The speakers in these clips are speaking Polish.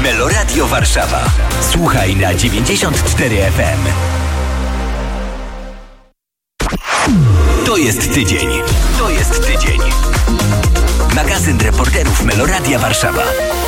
Meloradio Warszawa. Słuchaj na 94 FM. To jest tydzień. Magazyn reporterów Meloradia Warszawa.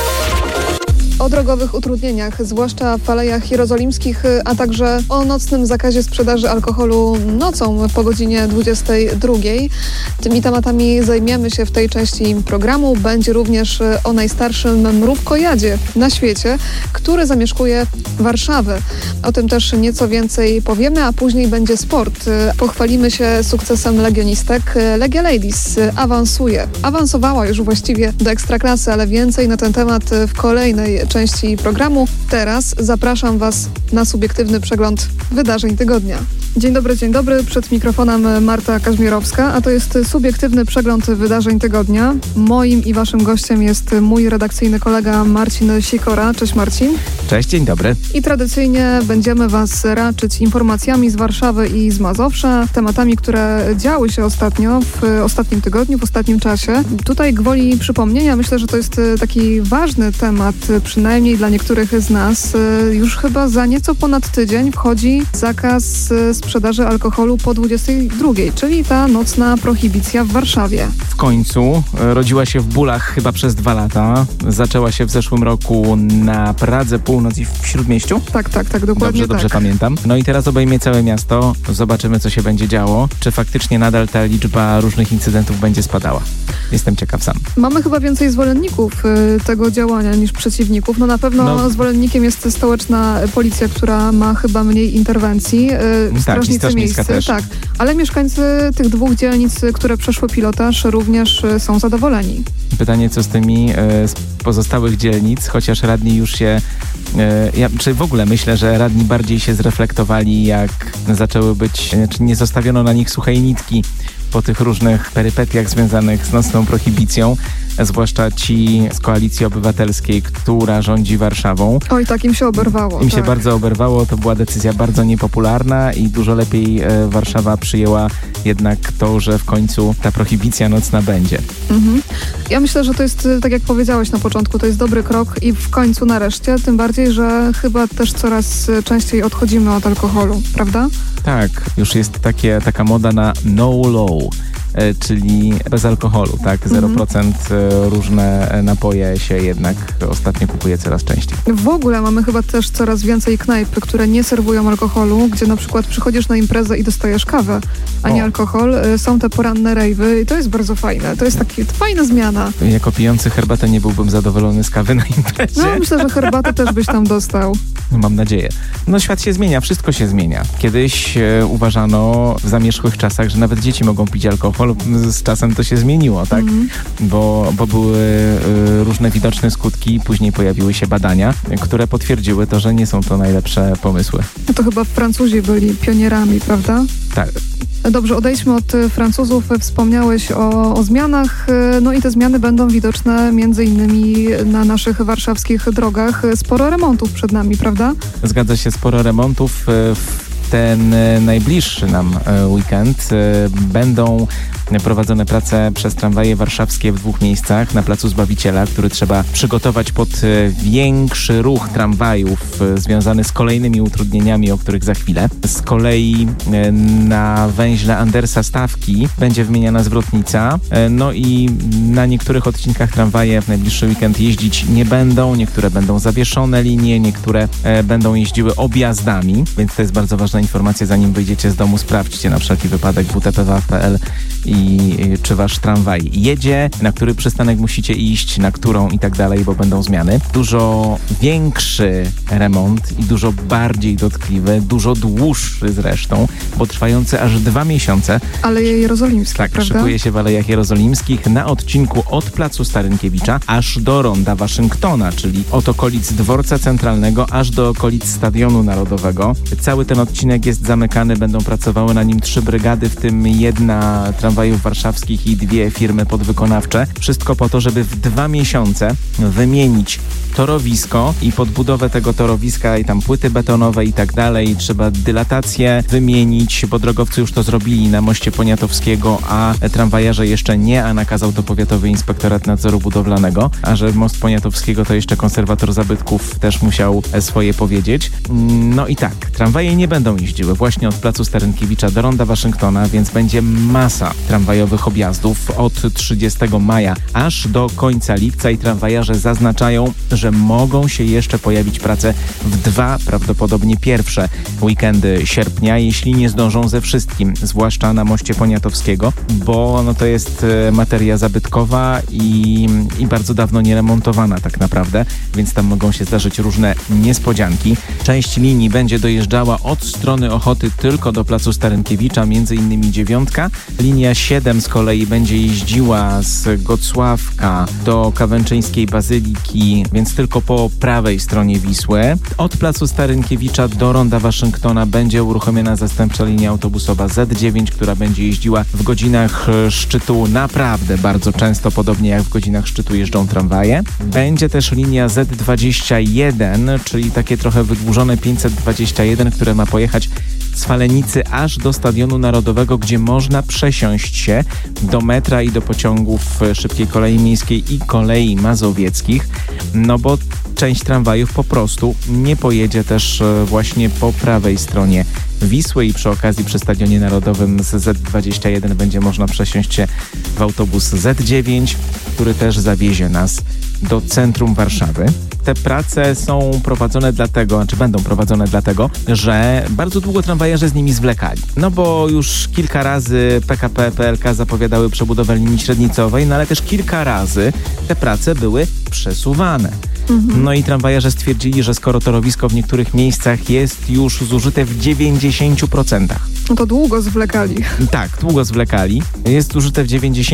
O drogowych utrudnieniach, zwłaszcza w Alejach Jerozolimskich, a także o nocnym zakazie sprzedaży alkoholu nocą po godzinie 22. Tymi tematami zajmiemy się w tej części programu. Będzie również o najstarszym mrówkojadzie na świecie, który zamieszkuje Warszawę. O tym też nieco więcej powiemy, a później będzie sport. Pochwalimy się sukcesem legionistek. Legia Ladies awansowała już właściwie do Ekstraklasy, ale więcej na ten temat w kolejnej części programu. Teraz zapraszam Was na subiektywny przegląd wydarzeń tygodnia. Dzień dobry. Przed mikrofonem Marta Kaźmierowska, a to jest subiektywny przegląd wydarzeń tygodnia. Moim i Waszym gościem jest mój redakcyjny kolega Marcin Sikora. Cześć Marcin. Cześć, dzień dobry. I tradycyjnie będziemy Was raczyć informacjami z Warszawy i z Mazowsza, tematami, które działy się ostatnio, w ostatnim tygodniu, w ostatnim czasie. Tutaj gwoli przypomnienia, myślę, że to jest taki ważny temat, przynajmniej dla niektórych z nas. Już chyba za nieco ponad tydzień wchodzi zakaz sprzedaży alkoholu po 22, czyli ta nocna prohibicja w Warszawie. W końcu rodziła się w bólach chyba przez 2 lata. Zaczęła się w zeszłym roku na Pradze Północ i w Śródmieściu. Tak, dokładnie Dobrze pamiętam. No i teraz obejmie całe miasto. Zobaczymy, co się będzie działo. Czy faktycznie nadal ta liczba różnych incydentów będzie spadała. Jestem ciekaw sam. Mamy chyba więcej zwolenników tego działania niż przeciwników. No na pewno zwolennikiem jest stołeczna policja, która ma chyba mniej interwencji. Strażnicy miejscy też. Tak, ale mieszkańcy tych 2 dzielnic, które przeszły pilotaż, również są zadowoleni. Pytanie, co z tymi z pozostałych dzielnic, chociaż radni już się... czy w ogóle myślę, że radni bardziej się zreflektowali, jak zaczęły być... Czy nie zostawiono na nich suchej nitki po tych różnych perypetiach związanych z nocną prohibicją, zwłaszcza ci z Koalicji Obywatelskiej, która rządzi Warszawą. Oj, tak im się oberwało. Im się bardzo oberwało, to była decyzja bardzo niepopularna i dużo lepiej Warszawa przyjęła jednak to, że w końcu ta prohibicja nocna będzie. Ja myślę, że to jest, tak jak powiedziałeś na początku, to jest dobry krok i w końcu nareszcie, tym bardziej, że chyba też coraz częściej odchodzimy od alkoholu, prawda? Tak, już jest taka moda na no low, czyli bez alkoholu, tak? 0% różne napoje się jednak ostatnio kupuje coraz częściej. W ogóle mamy chyba też coraz więcej knajp, które nie serwują alkoholu, gdzie na przykład przychodzisz na imprezę i dostajesz kawę, a nie alkohol. Są te poranne rejwy i to jest bardzo fajne. To jest taka fajna zmiana. Jako pijący herbatę nie byłbym zadowolony z kawy na imprezie. No myślę, że herbatę też byś tam dostał. Mam nadzieję. No świat się zmienia, wszystko się zmienia. Kiedyś uważano w zamierzchłych czasach, że nawet dzieci mogą pić alkohol. Z czasem to się zmieniło, tak? Bo były różne widoczne skutki, później pojawiły się badania, które potwierdziły to, że nie są to najlepsze pomysły. No to chyba Francuzi byli pionierami, prawda? Tak. Dobrze, odejdźmy od Francuzów. Wspomniałeś o zmianach, no i te zmiany będą widoczne między innymi na naszych warszawskich drogach. Sporo remontów przed nami, prawda? Zgadza się, sporo remontów. Ten najbliższy nam weekend będą prowadzone prace przez tramwaje warszawskie w 2 miejscach. Na Placu Zbawiciela, który trzeba przygotować pod większy ruch tramwajów związany z kolejnymi utrudnieniami, o których za chwilę. Z kolei na węźle Andersa Stawki będzie wymieniana zwrotnica. No i na niektórych odcinkach tramwaje w najbliższy weekend jeździć nie będą. Niektóre będą zawieszone linie, niektóre będą jeździły objazdami, więc to jest bardzo ważna informacja. Zanim wyjdziecie z domu, sprawdźcie na wszelki wypadek wtpwa.pl i czy wasz tramwaj jedzie, na który przystanek musicie iść, na którą i tak dalej, bo będą zmiany. Dużo większy remont i dużo bardziej dotkliwy, dużo dłuższy zresztą, bo trwający aż 2 miesiące. Aleje Jerozolimskie, tak, prawda? Szykuje się w Alejach Jerozolimskich na odcinku od Placu Starynkiewicza aż do Ronda Waszyngtona, czyli od okolic Dworca Centralnego aż do okolic Stadionu Narodowego. Cały ten odcinek jest zamykany, będą pracowały na nim 3 brygady, w tym 1 tramwajowa Tramwajów Warszawskich i 2 firmy podwykonawcze. Wszystko po to, żeby w 2 miesiące wymienić torowisko i podbudowę tego torowiska i tam płyty betonowe i tak dalej. Trzeba dylatację wymienić, bo drogowcy już to zrobili na moście Poniatowskiego, a tramwajarze jeszcze nie, a nakazał to Powiatowy Inspektorat Nadzoru Budowlanego. A że most Poniatowskiego to jeszcze konserwator zabytków też musiał swoje powiedzieć. No i tak, tramwaje nie będą jeździły właśnie od placu Starynkiewicza do Ronda Waszyngtona, więc będzie masa tramwajowych objazdów od 30 maja aż do końca lipca i tramwajarze zaznaczają, że mogą się jeszcze pojawić prace w 2, prawdopodobnie pierwsze weekendy sierpnia, jeśli nie zdążą ze wszystkim, zwłaszcza na moście Poniatowskiego, bo to jest materia zabytkowa i bardzo dawno nie remontowana tak naprawdę, więc tam mogą się zdarzyć różne niespodzianki. Część linii będzie dojeżdżała od strony Ochoty tylko do placu Starynkiewicza, między innymi 9. Linia 7 z kolei będzie jeździła z Gocławka do Kawęczyńskiej Bazyliki, więc tylko po prawej stronie Wisły. Od placu Starynkiewicza do Ronda Waszyngtona będzie uruchomiona zastępcza linia autobusowa Z9, która będzie jeździła w godzinach szczytu naprawdę bardzo często, podobnie jak w godzinach szczytu jeżdżą tramwaje. Będzie też linia Z21, czyli takie trochę wydłużone 521, które ma pojechać z Falenicy aż do Stadionu Narodowego, gdzie można przesiąść się do metra i do pociągów szybkiej kolei miejskiej i kolei mazowieckich, no bo część tramwajów po prostu nie pojedzie też właśnie po prawej stronie Wisły i przy okazji przy Stadionie Narodowym z Z21 będzie można przesiąść się w autobus Z9, który też zawiezie nas do centrum Warszawy. Te prace są prowadzone dlatego, będą prowadzone dlatego, że bardzo długo tramwajarze z nimi zwlekali. No bo już kilka razy PKP, PLK zapowiadały przebudowę linii średnicowej, no ale też kilka razy te prace były przesuwane. No i tramwajarze stwierdzili, że skoro torowisko w niektórych miejscach jest już zużyte w 90%. No to długo zwlekali. Tak, długo zwlekali. Jest zużyte w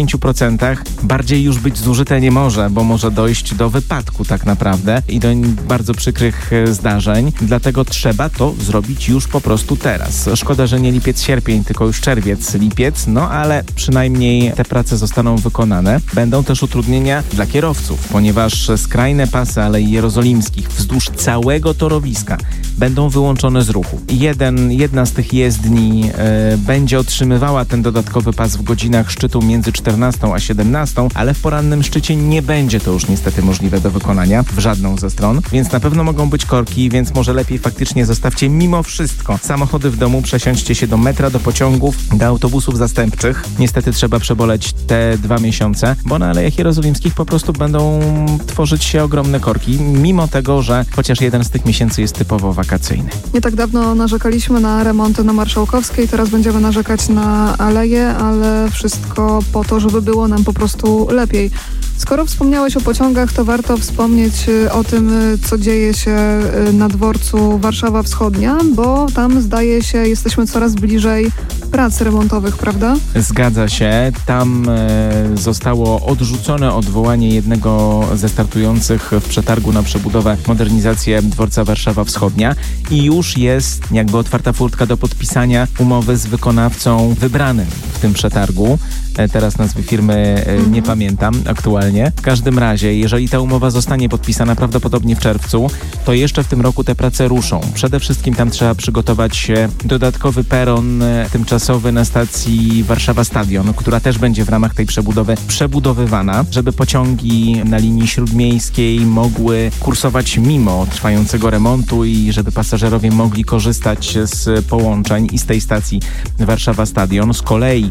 90%. Bardziej już być zużyte nie może, bo może dojść do wypadku tak naprawdę i do bardzo przykrych zdarzeń. Dlatego trzeba to zrobić już po prostu teraz. Szkoda, że nie lipiec, sierpień, tylko już czerwiec, lipiec, no ale przynajmniej te prace zostaną wykonane. Będą też utrudnienia dla kierowców, ponieważ skrajne pasy Alei Jerozolimskich wzdłuż całego torowiska będą wyłączone z ruchu. Jedna z tych jezdni będzie otrzymywała ten dodatkowy pas w godzinach szczytu między 14 a 17, ale w porannym szczycie nie będzie to już niestety możliwe do wykonania w żadną ze stron, więc na pewno mogą być korki, więc może lepiej faktycznie zostawcie mimo wszystko samochody w domu, przesiądźcie się do metra, do pociągów, do autobusów zastępczych. Niestety trzeba przeboleć te 2 miesiące, bo na Alejach Jerozolimskich po prostu będą tworzyć się ogromne korki, mimo tego, że chociaż jeden z tych miesięcy jest typowo wakacyjny. Nie tak dawno narzekaliśmy na remonty na Marszałkowskiej, teraz będziemy narzekać na aleje, ale wszystko po to, żeby było nam po prostu lepiej. Skoro wspomniałeś o pociągach, to warto wspomnieć o tym, co dzieje się na dworcu Warszawa Wschodnia, bo tam zdaje się jesteśmy coraz bliżej prac remontowych, prawda? Zgadza się. Tam zostało odrzucone odwołanie jednego ze startujących w przetargu na przebudowę, modernizację dworca Warszawa Wschodnia i już jest jakby otwarta furtka do podpisania umowy z wykonawcą wybranym w tym przetargu. Teraz nazwy firmy nie pamiętam aktualnie. W każdym razie, jeżeli ta umowa zostanie podpisana prawdopodobnie w czerwcu, to jeszcze w tym roku te prace ruszą. Przede wszystkim tam trzeba przygotować dodatkowy peron tymczasowy na stacji Warszawa Stadion, która też będzie w ramach tej przebudowy przebudowywana, żeby pociągi na linii śródmiejskiej mogły kursować mimo trwającego remontu i żeby pasażerowie mogli korzystać z połączeń i z tej stacji Warszawa Stadion. Z kolei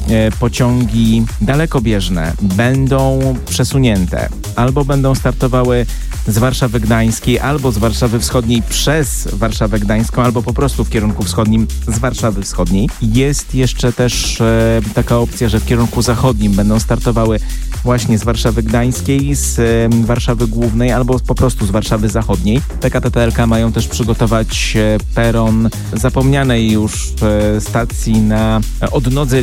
pociągi dalekobieżne będą przesunięte. Albo będą startowały z Warszawy Gdańskiej, albo z Warszawy Wschodniej przez Warszawę Gdańską, albo po prostu w kierunku wschodnim z Warszawy Wschodniej. Jest jeszcze też taka opcja, że w kierunku zachodnim będą startowały właśnie z Warszawy Gdańskiej, z Warszawy Głównej, albo po prostu z Warszawy Zachodniej. PKP PLK mają też przygotować peron zapomnianej już stacji na odnodze linii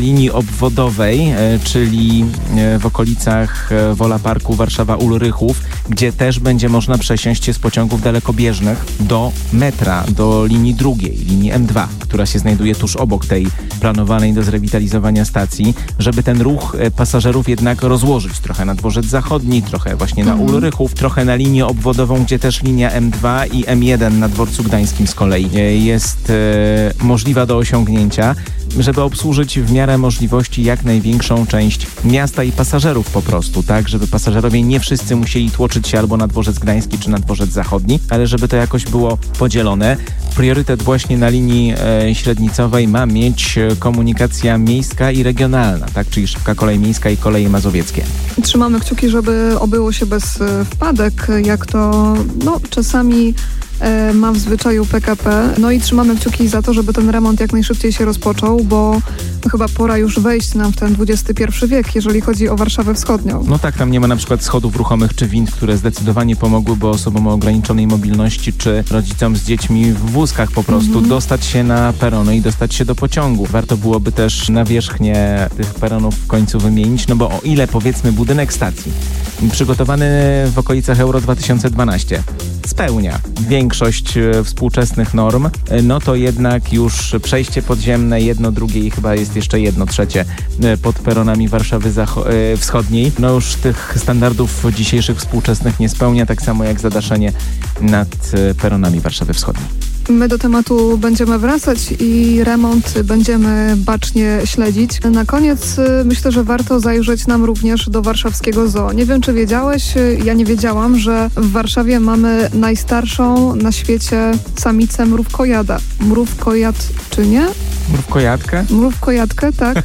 obwodowej, czyli w okolicach Wola Parku Warszawa-Ulrychów, gdzie też będzie można przesiąść się z pociągów dalekobieżnych do metra, do linii drugiej, linii M2, która się znajduje tuż obok tej planowanej do zrewitalizowania stacji, żeby ten ruch pasażerów jednak rozłożyć trochę na Dworzec Zachodni, trochę właśnie na Ulrychów, trochę na linię obwodową, gdzie też linia M2 i M1 na Dworcu Gdańskim z kolei jest możliwa do osiągnięcia, żeby obsłużyć w miarę możliwości jak największą część miasta i pasażerów po prostu, tak, żeby pasażerowie nie wszyscy musieli tłoczyć się albo na Dworzec Gdański, czy na Dworzec Zachodni, ale żeby to jakoś było podzielone. Priorytet właśnie na linii średnicowej ma mieć komunikacja miejska i regionalna, tak, czyli szybka kolej miejska i koleje mazowieckie. Trzymamy kciuki, żeby obyło się bez wpadek, jak to czasami ma w zwyczaju PKP. No i trzymamy kciuki za to, żeby ten remont jak najszybciej się rozpoczął, bo chyba pora już wejść nam w ten XXI wiek, jeżeli chodzi o Warszawę Wschodnią. No tak, tam nie ma na przykład schodów ruchomych czy wind, które zdecydowanie pomogłyby osobom o ograniczonej mobilności czy rodzicom z dziećmi w wózkach po prostu dostać się na perony i dostać się do pociągu. Warto byłoby też nawierzchnię tych peronów w końcu wymienić, no bo o ile powiedzmy budynek stacji przygotowany w okolicach Euro 2012 spełnia większość współczesnych norm, no to jednak już przejście podziemne, jedno, drugie i chyba jest jeszcze jedno trzecie pod peronami Warszawy Wschodniej, no już tych standardów dzisiejszych współczesnych nie spełnia, tak samo jak zadaszenie nad peronami Warszawy Wschodniej. My do tematu będziemy wracać i remont będziemy bacznie śledzić. Na koniec myślę, że warto zajrzeć nam również do warszawskiego zoo. Nie wiem, czy wiedziałeś, ja nie wiedziałam, że w Warszawie mamy najstarszą na świecie samicę mrówkojada. Mrówkojad, czy nie? Mrówkojadkę? Mrówkojadkę, tak.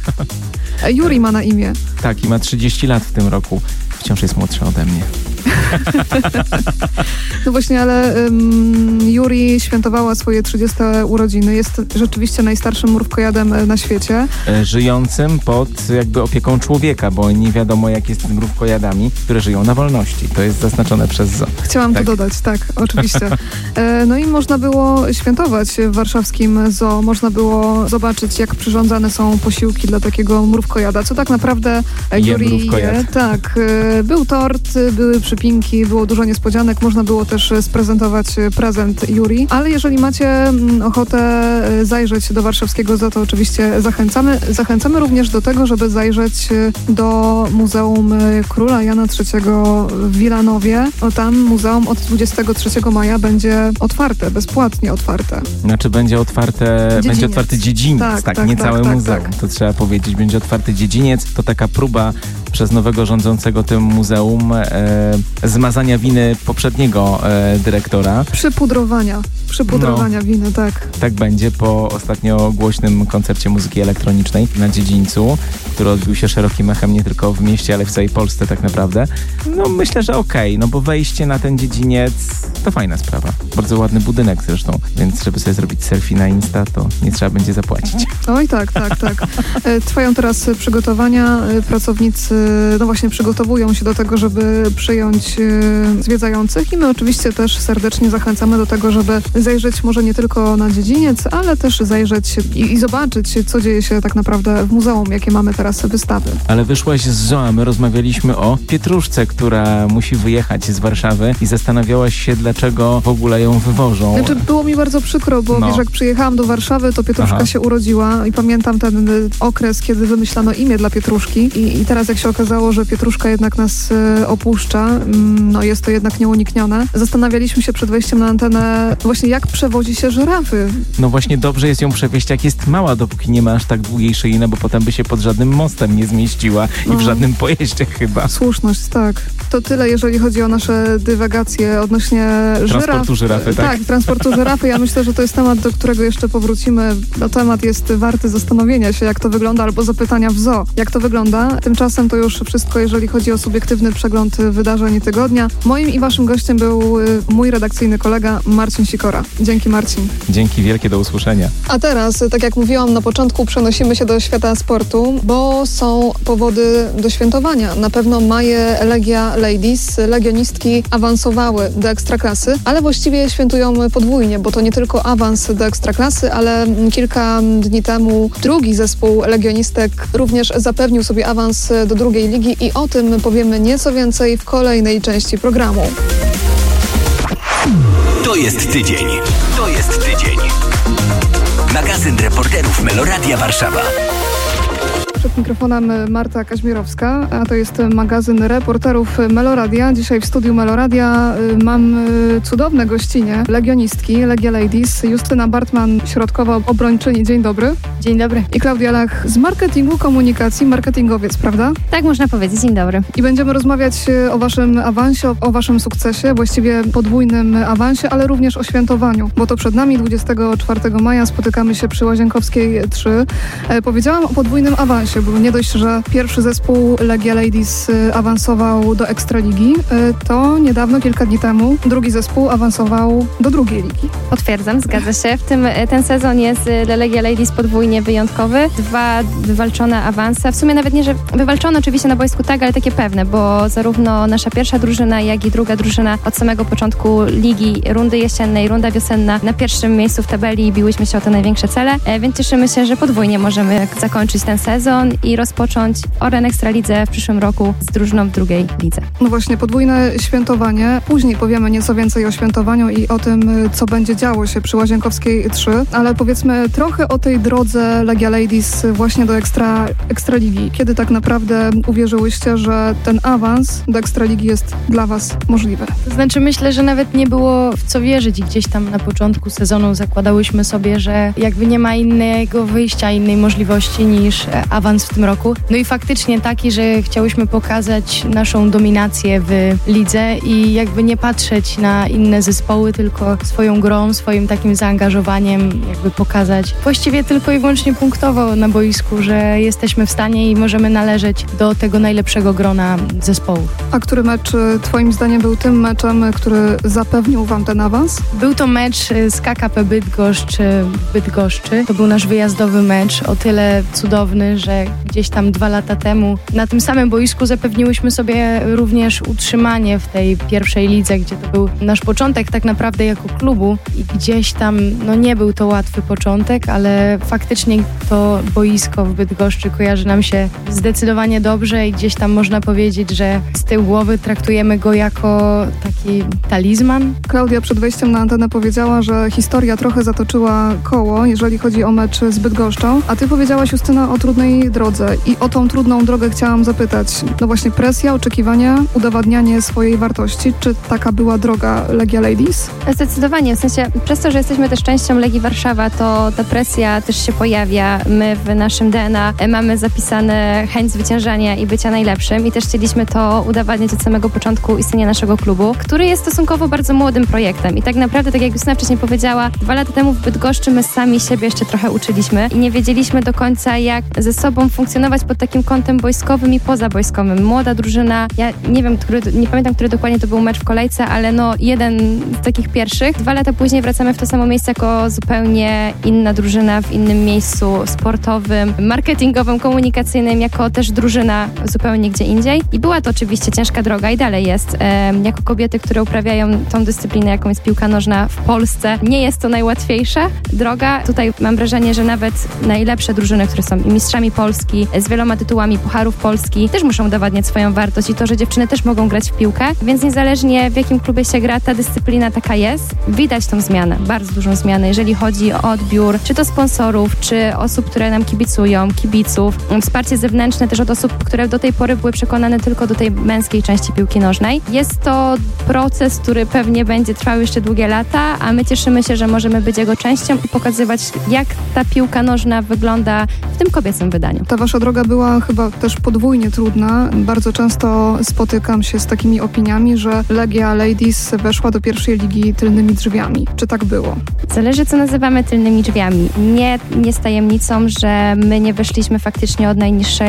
Juri ma na imię. Tak, i ma 30 lat w tym roku. Wciąż jest młodsza ode mnie. No właśnie, ale Juri świętowała swoje 30 urodziny. Jest rzeczywiście najstarszym mrówkojadem na świecie. Żyjącym pod jakby opieką człowieka, bo nie wiadomo jak jest z mrówkojadami, które żyją na wolności. To jest zaznaczone przez zoo. Chciałam to dodać, tak, oczywiście. No i można było świętować w warszawskim zoo. Można było zobaczyć, jak przyrządzane są posiłki dla takiego mrówkojada, co tak naprawdę Juri je. Tak, był tort, były przypinki, było dużo niespodzianek, można było też sprezentować prezent Juri, ale jeżeli macie ochotę zajrzeć do warszawskiego zoo, to oczywiście zachęcamy. Zachęcamy również do tego, żeby zajrzeć do Muzeum Króla Jana III w Wilanowie. Tam muzeum od 23 maja będzie otwarte, bezpłatnie otwarte. Znaczy będzie otwarty dziedziniec, tak, nie całe muzeum. Tak. To trzeba powiedzieć, będzie otwarty dziedziniec. To taka próba przez nowego rządzącego tym muzeum zmazania winy poprzedniego dyrektora. Przypudrowania winy, tak. Tak będzie po ostatnio głośnym koncercie muzyki elektronicznej na dziedzińcu, który odbił się szerokim echem nie tylko w mieście, ale w całej Polsce tak naprawdę. No myślę, że okej, no bo wejście na ten dziedziniec to fajna sprawa. Bardzo ładny budynek zresztą, więc żeby sobie zrobić selfie na Insta, to nie trzeba będzie zapłacić. Oj, tak. Trwają teraz przygotowania. Pracownicy właśnie przygotowują się do tego, żeby przyjąć zwiedzających i my oczywiście też serdecznie zachęcamy do tego, żeby zajrzeć może nie tylko na dziedziniec, ale też zajrzeć i zobaczyć, co dzieje się tak naprawdę w muzeum, jakie mamy teraz wystawy. Ale wyszłaś z zoo, my rozmawialiśmy o Pietruszce, która musi wyjechać z Warszawy i zastanawiałaś się, dlaczego w ogóle ją wywożą. Znaczy, było mi bardzo przykro, bo wiesz, jak przyjechałam do Warszawy, to Pietruszka się urodziła i pamiętam ten okres, kiedy wymyślano imię dla Pietruszki i teraz jak się okazało, że Pietruszka jednak nas opuszcza, no jest to jednak nieuniknione. Zastanawialiśmy się przed wejściem na antenę właśnie jak przewozi się żyrafy. No właśnie dobrze jest ją przewieźć jak jest mała, dopóki nie ma aż tak długiej szyi, no bo potem by się pod żadnym mostem nie zmieściła i w żadnym pojeździe chyba. Słuszność, tak. To tyle, jeżeli chodzi o nasze dywagacje odnośnie transportu żyrafy, tak? Tak, transportu żyrafy. Ja myślę, że to jest temat, do którego jeszcze powrócimy. No, temat jest warty zastanowienia się, jak to wygląda, albo zapytania w zoo, jak to wygląda. Tymczasem to już wszystko, jeżeli chodzi o subiektywny przegląd wydarzeń tygodnia. Moim i waszym gościem był mój redakcyjny kolega Marcin Sikora. pora. Dzięki, Marcin. Dzięki wielkie, do usłyszenia. A teraz, tak jak mówiłam na początku, przenosimy się do świata sportu, bo są powody do świętowania. Na pewno maje Legia Ladies. Legionistki awansowały do Ekstraklasy, ale właściwie świętują podwójnie, bo to nie tylko awans do Ekstraklasy, ale kilka dni temu drugi zespół legionistek również zapewnił sobie awans do drugiej ligi i o tym powiemy nieco więcej w kolejnej części programu. To jest tydzień. To jest tydzień. Magazyn reporterów Meloradia Warszawa. Przed mikrofonem Marta Kaźmierowska, a to jest magazyn reporterów Meloradia. Dzisiaj w studiu Meloradia mam cudowne gościnie, legionistki, Legia Ladies, Justyna Bartman, środkowa obrończyni. Dzień dobry. Dzień dobry. I Klaudia Lach z marketingu, komunikacji, marketingowiec, prawda? Tak można powiedzieć. Dzień dobry. I będziemy rozmawiać o waszym awansie, o waszym sukcesie, właściwie podwójnym awansie, ale również o świętowaniu, bo to przed nami 24 maja spotykamy się przy Łazienkowskiej 3. Powiedziałam o podwójnym awansie, bo nie dość, że pierwszy zespół Legia Ladies awansował do Ekstraligi, to niedawno, kilka dni temu, drugi zespół awansował do drugiej ligi. Potwierdzam, zgadza się. Ten sezon jest dla Legia Ladies podwójnie wyjątkowy. 2 wywalczone awanse. W sumie nawet nie, że wywalczone oczywiście na boisku, tak, ale takie pewne, bo zarówno nasza pierwsza drużyna, jak i druga drużyna od samego początku ligi, rundy jesiennej, runda wiosenna na pierwszym miejscu w tabeli biłyśmy się o te największe cele, więc cieszymy się, że podwójnie możemy zakończyć ten sezon i rozpocząć Oren Ekstralidze w przyszłym roku z drużyną w drugiej lidze. No właśnie, podwójne świętowanie. Później powiemy nieco więcej o świętowaniu i o tym, co będzie działo się przy Łazienkowskiej 3, ale powiedzmy trochę o tej drodze Legia Ladies właśnie do Ekstraligi. Kiedy tak naprawdę uwierzyłyście, że ten awans do Ekstraligi jest dla was możliwy? To znaczy myślę, że nawet nie było w co wierzyć i gdzieś tam na początku sezonu zakładałyśmy sobie, że jakby nie ma innego wyjścia, innej możliwości niż awans w tym roku. No i faktycznie taki, że chciałyśmy pokazać naszą dominację w lidze i jakby nie patrzeć na inne zespoły, tylko swoją grą, swoim takim zaangażowaniem jakby pokazać właściwie tylko i wyłącznie punktowo na boisku, że jesteśmy w stanie i możemy należeć do tego najlepszego grona zespołów. A który mecz twoim zdaniem był tym meczem, który zapewnił wam ten awans? Był to mecz z KKP Bydgoszcz w Bydgoszczy. To był nasz wyjazdowy mecz, o tyle cudowny, że gdzieś tam 2 lata temu na tym samym boisku zapewniłyśmy sobie również utrzymanie w tej pierwszej lidze, gdzie to był nasz początek tak naprawdę jako klubu i gdzieś tam, no nie był to łatwy początek, ale faktycznie to boisko w Bydgoszczy kojarzy nam się zdecydowanie dobrze i gdzieś tam można powiedzieć, że z tyłu głowy traktujemy go jako taki talizman. Klaudia przed wejściem na antenę powiedziała, że historia trochę zatoczyła koło, jeżeli chodzi o mecz z Bydgoszczą, a ty powiedziałaś, Justyna, o trudnej drodze i o tą trudną drogę chciałam zapytać. No właśnie presja, oczekiwania, udowadnianie swojej wartości. Czy taka była droga Legia Ladies? Zdecydowanie, w sensie przez to, że jesteśmy też częścią Legii Warszawa, to ta presja też się pojawia. My w naszym DNA mamy zapisane chęć zwyciężania i bycia najlepszym i też chcieliśmy to udowadniać od samego początku istnienia naszego klubu, który jest stosunkowo bardzo młodym projektem i tak naprawdę, tak jak Justyna wcześniej powiedziała, 2 lata temu w Bydgoszczy my sami siebie jeszcze trochę uczyliśmy i nie wiedzieliśmy do końca, jak ze sobą funkcjonować pod takim kątem boiskowym i pozabojskowym. Młoda drużyna, ja nie pamiętam, który dokładnie to był mecz w kolejce, ale no jeden z takich pierwszych. 2 lata później wracamy w to samo miejsce jako zupełnie inna drużyna w innym miejscu sportowym, marketingowym, komunikacyjnym, jako też drużyna zupełnie gdzie indziej. I była to oczywiście ciężka droga i dalej jest. Jako kobiety, które uprawiają tą dyscyplinę, jaką jest piłka nożna w Polsce, nie jest to najłatwiejsza droga. Tutaj mam wrażenie, że nawet najlepsze drużyny, które są mistrzami Polski, z wieloma tytułami pucharów Polski, też muszą udowadniać swoją wartość i to, że dziewczyny też mogą grać w piłkę, więc niezależnie w jakim klubie się gra, ta dyscyplina taka jest. Widać tą zmianę, bardzo dużą zmianę, jeżeli chodzi o odbiór, czy to sponsorów, czy osób, które nam kibicują, kibiców, wsparcie zewnętrzne też od osób, które do tej pory były przekonane tylko do tej męskiej części piłki nożnej. Jest to proces, który pewnie będzie trwał jeszcze długie lata, a my cieszymy się, że możemy być jego częścią i pokazywać, jak ta piłka nożna wygląda w tym kobiecym wydaniu. zdecydowanie. Ta wasza droga była chyba też podwójnie trudna. Bardzo często spotykam się z takimi opiniami, że Legia Ladies weszła do pierwszej ligi tylnymi drzwiami. Czy tak było? Zależy, co nazywamy tylnymi drzwiami. Nie jest tajemnicą, że my nie weszliśmy faktycznie od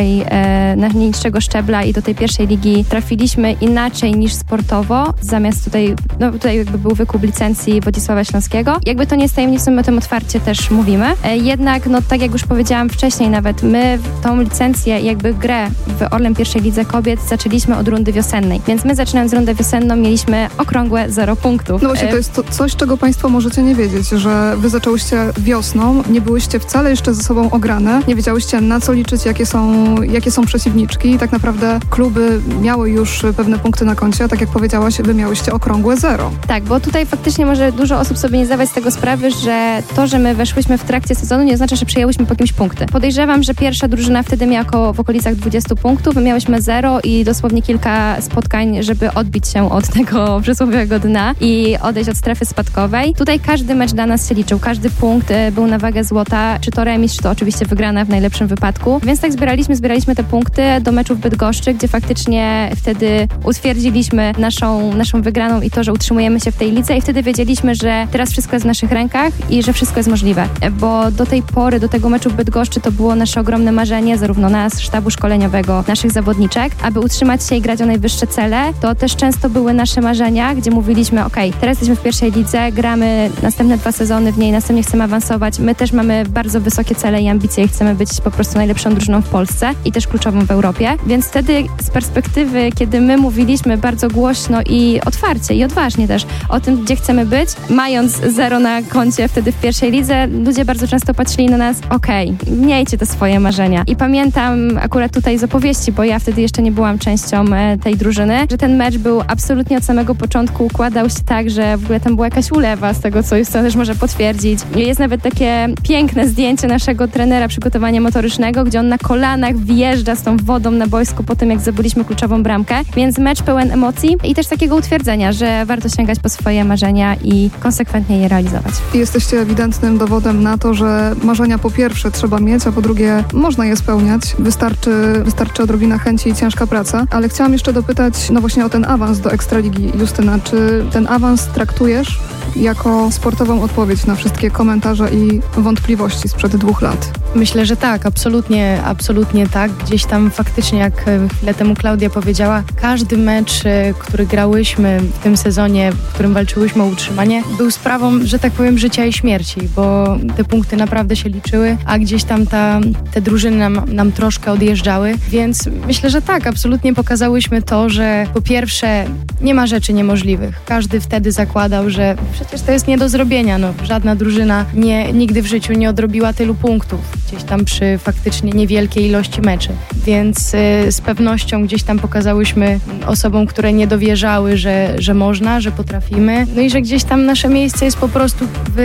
najniższego szczebla i do tej pierwszej ligi trafiliśmy inaczej niż sportowo. Zamiast tutaj jakby był wykup licencji Wodzisława Śląskiego. Jakby to nie jest tajemnicą, my o tym otwarcie też mówimy. Jednak, tak jak już powiedziałam wcześniej nawet, my tą licencję, jakby grę w Orlen pierwszej lidze kobiet zaczęliśmy od rundy wiosennej. Więc my zaczynając rundę wiosenną mieliśmy okrągłe 0 punktów. No właśnie, to jest coś, czego Państwo możecie nie wiedzieć, że Wy zaczęłyście wiosną, nie byłyście wcale jeszcze ze sobą ograne, nie wiedziałyście na co liczyć, jakie są przeciwniczki i tak naprawdę kluby miały już pewne punkty na koncie, a tak jak powiedziałaś, Wy miałyście okrągłe 0. Tak, bo tutaj faktycznie może dużo osób sobie nie zdawać z tego sprawy, że to, że my weszłyśmy w trakcie sezonu, nie oznacza, że przejęłyśmy po jakimś punkty. Podejrzewam, że pierwsza drużyna wtedy miała w okolicach 20 punktów, my miałyśmy 0 i dosłownie kilka spotkań, żeby odbić się od tego przysłowiowego dna i odejść od strefy spadkowej. Tutaj każdy mecz dla nas się liczył, każdy punkt był na wagę złota, czy to remis, czy to oczywiście wygrana w najlepszym wypadku. Więc tak zbieraliśmy te punkty do meczów Bydgoszczy, gdzie faktycznie wtedy utwierdziliśmy naszą wygraną i to, że utrzymujemy się w tej lidze i wtedy wiedzieliśmy, że teraz wszystko jest w naszych rękach i że wszystko jest możliwe. Bo do tej pory, do tego meczu w Bydgoszczy to było nasze ogromne marzenie, zarówno nas, sztabu szkoleniowego, naszych zawodniczek, aby utrzymać się i grać o najwyższe cele. To też często były nasze marzenia, gdzie mówiliśmy, teraz jesteśmy w pierwszej lidze, gramy następne 2 sezony w niej, następnie chcemy awansować. My też mamy bardzo wysokie cele i ambicje i chcemy być po prostu najlepszą drużyną w Polsce i też kluczową w Europie. Więc wtedy z perspektywy, kiedy my mówiliśmy bardzo głośno i otwarcie i odważnie też o tym, gdzie chcemy być, mając 0 na koncie wtedy w pierwszej lidze, ludzie bardzo często patrzyli na nas, miejcie te swoje marzenia. I pamiętam akurat tutaj z opowieści, bo ja wtedy jeszcze nie byłam częścią tej drużyny, że ten mecz był absolutnie od samego początku, układał się tak, że w ogóle tam była jakaś ulewa z tego, co Justyna też może potwierdzić. Jest nawet takie piękne zdjęcie naszego trenera przygotowania motorycznego, gdzie on na kolanach wjeżdża z tą wodą na boisku po tym, jak zdobyliśmy kluczową bramkę. Więc mecz pełen emocji i też takiego utwierdzenia, że warto sięgać po swoje marzenia i konsekwentnie je realizować. Jesteście ewidentnym dowodem na to, że marzenia po pierwsze trzeba mieć, a po drugie można je spełniać. Wystarczy odrobina chęci i ciężka praca. Ale chciałam jeszcze dopytać właśnie o ten awans do Ekstraligi. Justyna, czy ten awans traktujesz jako sportową odpowiedź na wszystkie komentarze i wątpliwości sprzed 2 lat? Myślę, że tak, absolutnie tak. Gdzieś tam faktycznie, jak chwilę temu Klaudia powiedziała, każdy mecz, który grałyśmy w tym sezonie, w którym walczyłyśmy o utrzymanie, był sprawą, że tak powiem, życia i śmierci, bo te punkty naprawdę się liczyły, a gdzieś tam te drużyny nam troszkę odjeżdżały, więc myślę, że tak, absolutnie pokazałyśmy to, że po pierwsze nie ma rzeczy niemożliwych. Każdy wtedy zakładał, że przecież to jest nie do zrobienia, żadna drużyna nigdy w życiu nie odrobiła tylu punktów, gdzieś tam przy faktycznie niewielkiej ilości meczy, więc z pewnością gdzieś tam pokazałyśmy osobom, które nie dowierzały, że można, że potrafimy, i że gdzieś tam nasze miejsce jest po prostu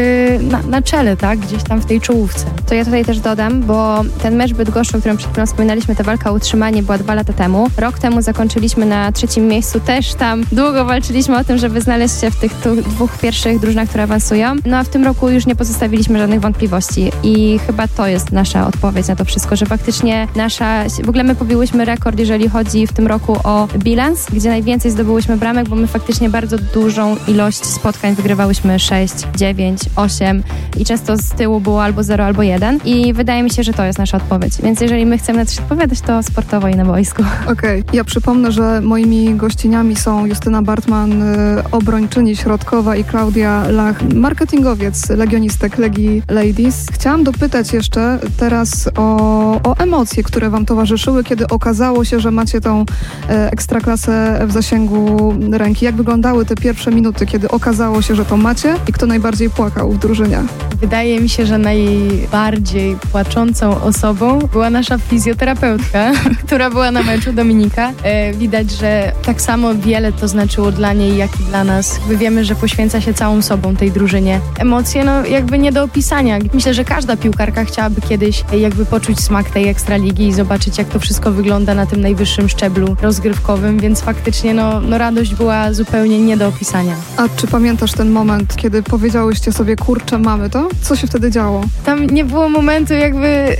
na czele, tak? Gdzieś tam w tej czołówce. To ja tutaj też dodam, bo ten mecz Bydgoszczy, o którym przed chwilą wspominaliśmy, ta walka o utrzymanie była 2 lata temu. Rok temu zakończyliśmy na 3. miejscu, też tam długo walczyliśmy o tym, żeby znaleźć się w tych 2 pierwszych drużynach, które awansują. A w tym roku już nie pozostawiliśmy żadnych wątpliwości i chyba to jest nasza odpowiedź na to wszystko, że faktycznie w ogóle my pobiłyśmy rekord, jeżeli chodzi w tym roku o bilans, gdzie najwięcej zdobyłyśmy bramek, bo my faktycznie bardzo dużą ilość spotkań wygrywałyśmy 6, 9, 8 i często z tyłu było albo 0, albo 1 i wydaje mi się, że to jest nasza odpowiedź. Więc jeżeli my chcemy na coś odpowiadać, to sportowo i na boisku. Okej. Ja przypomnę, że moimi gościniami są Justyna Bartman, obrończyni środkowa i Klaudia Lach, marketingowiec legionistek Legii Ladies. Chciałam dopytać jeszcze teraz o emocje, które wam towarzyszyły, kiedy okazało się, że macie tą ekstraklasę w zasięgu ręki. Jak wyglądały te pierwsze minuty, kiedy okazało się, że to macie i kto najbardziej płakał w drużynie? Wydaje mi się, że najbardziej płaczącą osobą była nasza fizjoterapeutka, która była na meczu, Dominika. Widać, że tak samo wiele to znaczyło dla niej, jak i dla nas. My wiemy, że poświęca się całą sobą tej drużynie. Emocje, jakby nie do opisania. Myślę, że każda piłkarka chciałaby kiedyś jakby poczuć smak tej Ekstraligi i zobaczyć, jak to wszystko wygląda na tym najwyższym szczeblu rozgrywkowym, więc faktycznie radość była zupełnie nie do opisania. A czy pamiętasz ten moment, kiedy powiedziałyście sobie, kurczę, mamy to? Co się wtedy działo? Tam nie było momentu jakby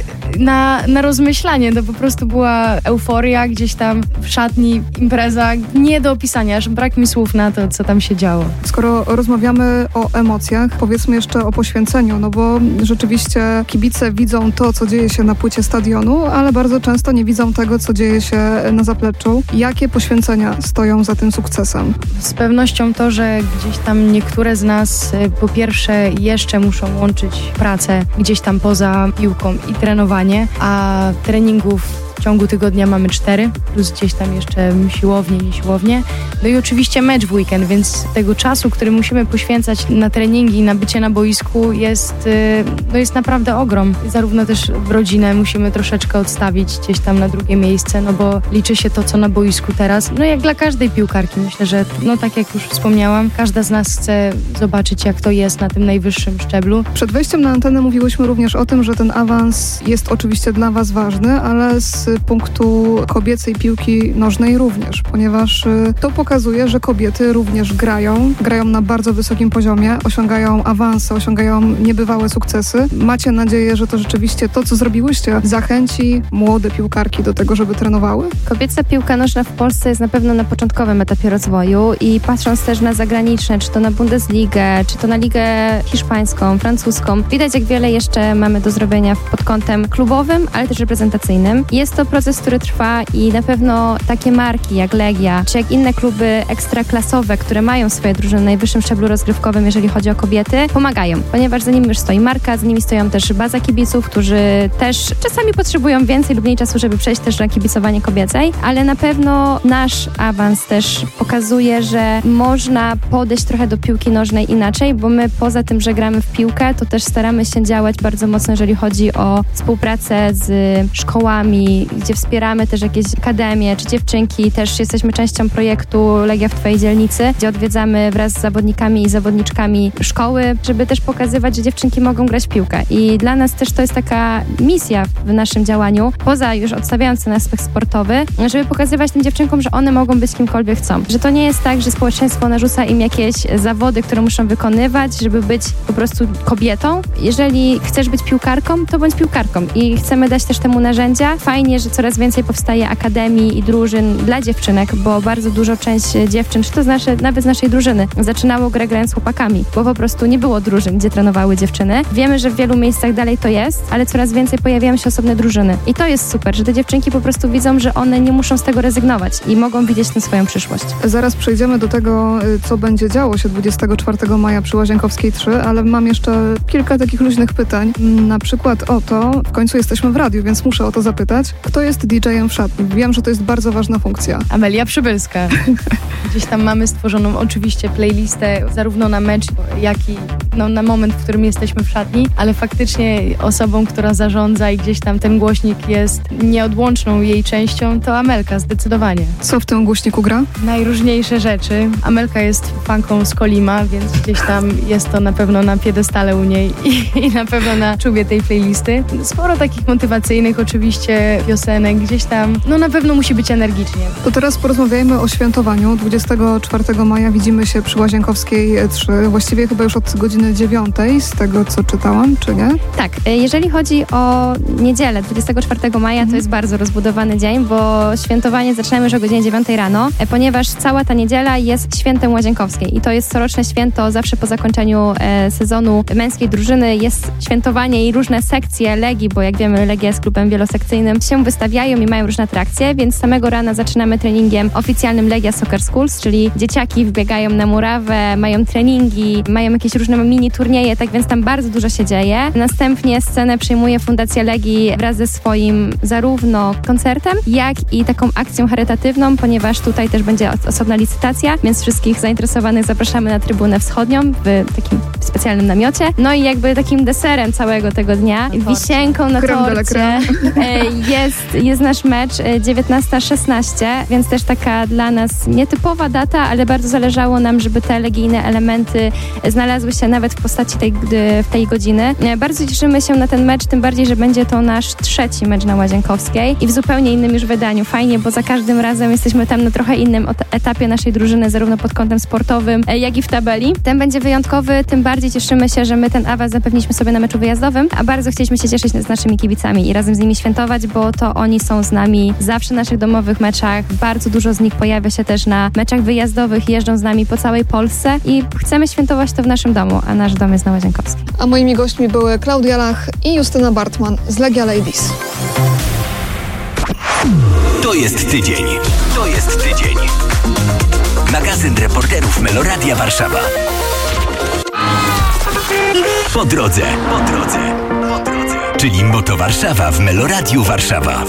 na rozmyślanie, to po prostu była euforia gdzieś tam w szatni, impreza, nie do opisania, aż brak mi słów na to, co tam się działo. Skoro rozmawiamy o emocjach, powiedzmy jeszcze o poświęceniu, no bo rzeczywiście kibice widzą to, co dzieje się na płycie stadionu, ale bardzo często nie widzą tego, co dzieje się na zapleczu. Jakie poświęcenia stoją za tym sukcesem? Z pewnością to, że gdzieś tam niektóre z nas po pierwsze jeszcze muszą łączyć pracę gdzieś tam poza piłką i trenowanie, a treningów w ciągu tygodnia mamy 4, plus gdzieś tam jeszcze siłownie, nie siłownie. No i oczywiście mecz w weekend, więc tego czasu, który musimy poświęcać na treningi i na bycie na boisku jest naprawdę ogrom. Zarówno też w rodzinę musimy troszeczkę odstawić gdzieś tam na drugie miejsce, no bo liczy się to, co na boisku teraz. No jak dla każdej piłkarki. Myślę, że tak jak już wspomniałam, każda z nas chce zobaczyć, jak to jest na tym najwyższym szczeblu. Przed wejściem na antenę mówiłyśmy również o tym, że ten awans jest oczywiście dla Was ważny, ale z punktu kobiecej piłki nożnej również, ponieważ to pokazuje, że kobiety również grają na bardzo wysokim poziomie, osiągają awanse, osiągają niebywałe sukcesy. Macie nadzieję, że to rzeczywiście to, co zrobiłyście, zachęci młode piłkarki do tego, żeby trenowały? Kobieca piłka nożna w Polsce jest na pewno na początkowym etapie rozwoju i patrząc też na zagraniczne, czy to na Bundesligę, czy to na ligę hiszpańską, francuską, widać, jak wiele jeszcze mamy do zrobienia pod kątem klubowym, ale też reprezentacyjnym. Jest to proces, który trwa i na pewno takie marki jak Legia, czy jak inne kluby ekstraklasowe, które mają swoje drużyny na najwyższym szczeblu rozgrywkowym, jeżeli chodzi o kobiety, pomagają, ponieważ za nimi już stoi marka, za nimi stoją też baza kibiców, którzy też czasami potrzebują więcej lub mniej czasu, żeby przejść też na kibicowanie kobiecej, ale na pewno nasz awans też pokazuje, że można podejść trochę do piłki nożnej inaczej, bo my poza tym, że gramy w piłkę, to też staramy się działać bardzo mocno, jeżeli chodzi o współpracę z szkołami, gdzie wspieramy też jakieś akademie, czy dziewczynki. Też jesteśmy częścią projektu Legia w Twojej dzielnicy, gdzie odwiedzamy wraz z zawodnikami i zawodniczkami szkoły, żeby też pokazywać, że dziewczynki mogą grać w piłkę. I dla nas też to jest taka misja w naszym działaniu, poza już odstawiając ten aspekt sportowy, żeby pokazywać tym dziewczynkom, że one mogą być kimkolwiek chcą. Że to nie jest tak, że społeczeństwo narzuca im jakieś zawody, które muszą wykonywać, żeby być po prostu kobietą. Jeżeli chcesz być piłkarką, to bądź piłkarką. I chcemy dać też temu narzędzia. Fajnie, że coraz więcej powstaje akademii i drużyn dla dziewczynek, bo bardzo dużo część dziewczyn, czy to nawet z naszej drużyny, zaczynało grę grając z chłopakami, bo po prostu nie było drużyn, gdzie trenowały dziewczyny. Wiemy, że w wielu miejscach dalej to jest, ale coraz więcej pojawiają się osobne drużyny. I to jest super, że te dziewczynki po prostu widzą, że one nie muszą z tego rezygnować i mogą widzieć tę swoją przyszłość. Zaraz przejdziemy do tego, co będzie działo się 24 maja przy Łazienkowskiej 3, ale mam jeszcze kilka takich luźnych pytań. Na przykład o to, w końcu jesteśmy w radiu, więc muszę o to zapytać. Kto jest DJ-em w szatni? Wiem, że to jest bardzo ważna funkcja. Amelia Przybylska. Gdzieś tam mamy stworzoną oczywiście playlistę zarówno na mecz, jak i na moment, w którym jesteśmy w szatni, ale faktycznie osobą, która zarządza i gdzieś tam ten głośnik jest nieodłączną jej częścią, to Amelka zdecydowanie. Co w tym głośniku gra? Najróżniejsze rzeczy. Amelka jest fanką z Kolima, więc gdzieś tam jest to na pewno na piedestale u niej i na pewno na czubie tej playlisty. Sporo takich motywacyjnych oczywiście piosenek, gdzieś tam, na pewno musi być energicznie. To teraz porozmawiajmy o świętowaniu. 24 maja widzimy się przy Łazienkowskiej 3, właściwie chyba już od godziny 9, z tego co czytałam, czy nie? Tak, jeżeli chodzi o niedzielę 24 maja, to jest bardzo rozbudowany dzień, bo świętowanie zaczynamy już o godzinie 9 rano, ponieważ cała ta niedziela jest świętem Łazienkowskiej i to jest coroczne święto, zawsze po zakończeniu sezonu męskiej drużyny jest świętowanie i różne sekcje Legii, bo jak wiemy, Legia jest klubem wielosekcyjnym, się wystawiają i mają różne atrakcje, więc samego rana zaczynamy treningiem oficjalnym Legia Soccer Schools, czyli dzieciaki wbiegają na murawę, mają treningi, mają jakieś różne mini turnieje, tak więc tam bardzo dużo się dzieje. Następnie scenę przejmuje Fundacja Legii wraz ze swoim zarówno koncertem, jak i taką akcją charytatywną, ponieważ tutaj też będzie osobna licytacja, więc wszystkich zainteresowanych zapraszamy na trybunę wschodnią w takim specjalnym namiocie. No i jakby takim deserem całego tego dnia, wisienką na torcie jest nasz mecz 19:16, więc też taka dla nas nietypowa data, ale bardzo zależało nam, żeby te legijne elementy znalazły się nawet nawet w postaci tej godziny. Bardzo cieszymy się na ten mecz, tym bardziej, że będzie to nasz 3. mecz na Łazienkowskiej i w zupełnie innym już wydaniu. Fajnie, bo za każdym razem jesteśmy tam na trochę innym etapie naszej drużyny, zarówno pod kątem sportowym, jak i w tabeli. Ten będzie wyjątkowy, tym bardziej cieszymy się, że my ten awans zapewniliśmy sobie na meczu wyjazdowym, a bardzo chcieliśmy się cieszyć z naszymi kibicami i razem z nimi świętować, bo to oni są z nami zawsze w naszych domowych meczach. Bardzo dużo z nich pojawia się też na meczach wyjazdowych, jeżdżą z nami po całej Polsce i chcemy świętować to w naszym domu, a nasz dom jest na Łazienkowskiej. A moimi gośćmi były Klaudia Lach i Justyna Bartman z Legia Ladies. To jest tydzień. To jest tydzień. Magazyn reporterów Meloradia Warszawa. Po drodze. Czyli Moto Warszawa w Meloradiu Warszawa.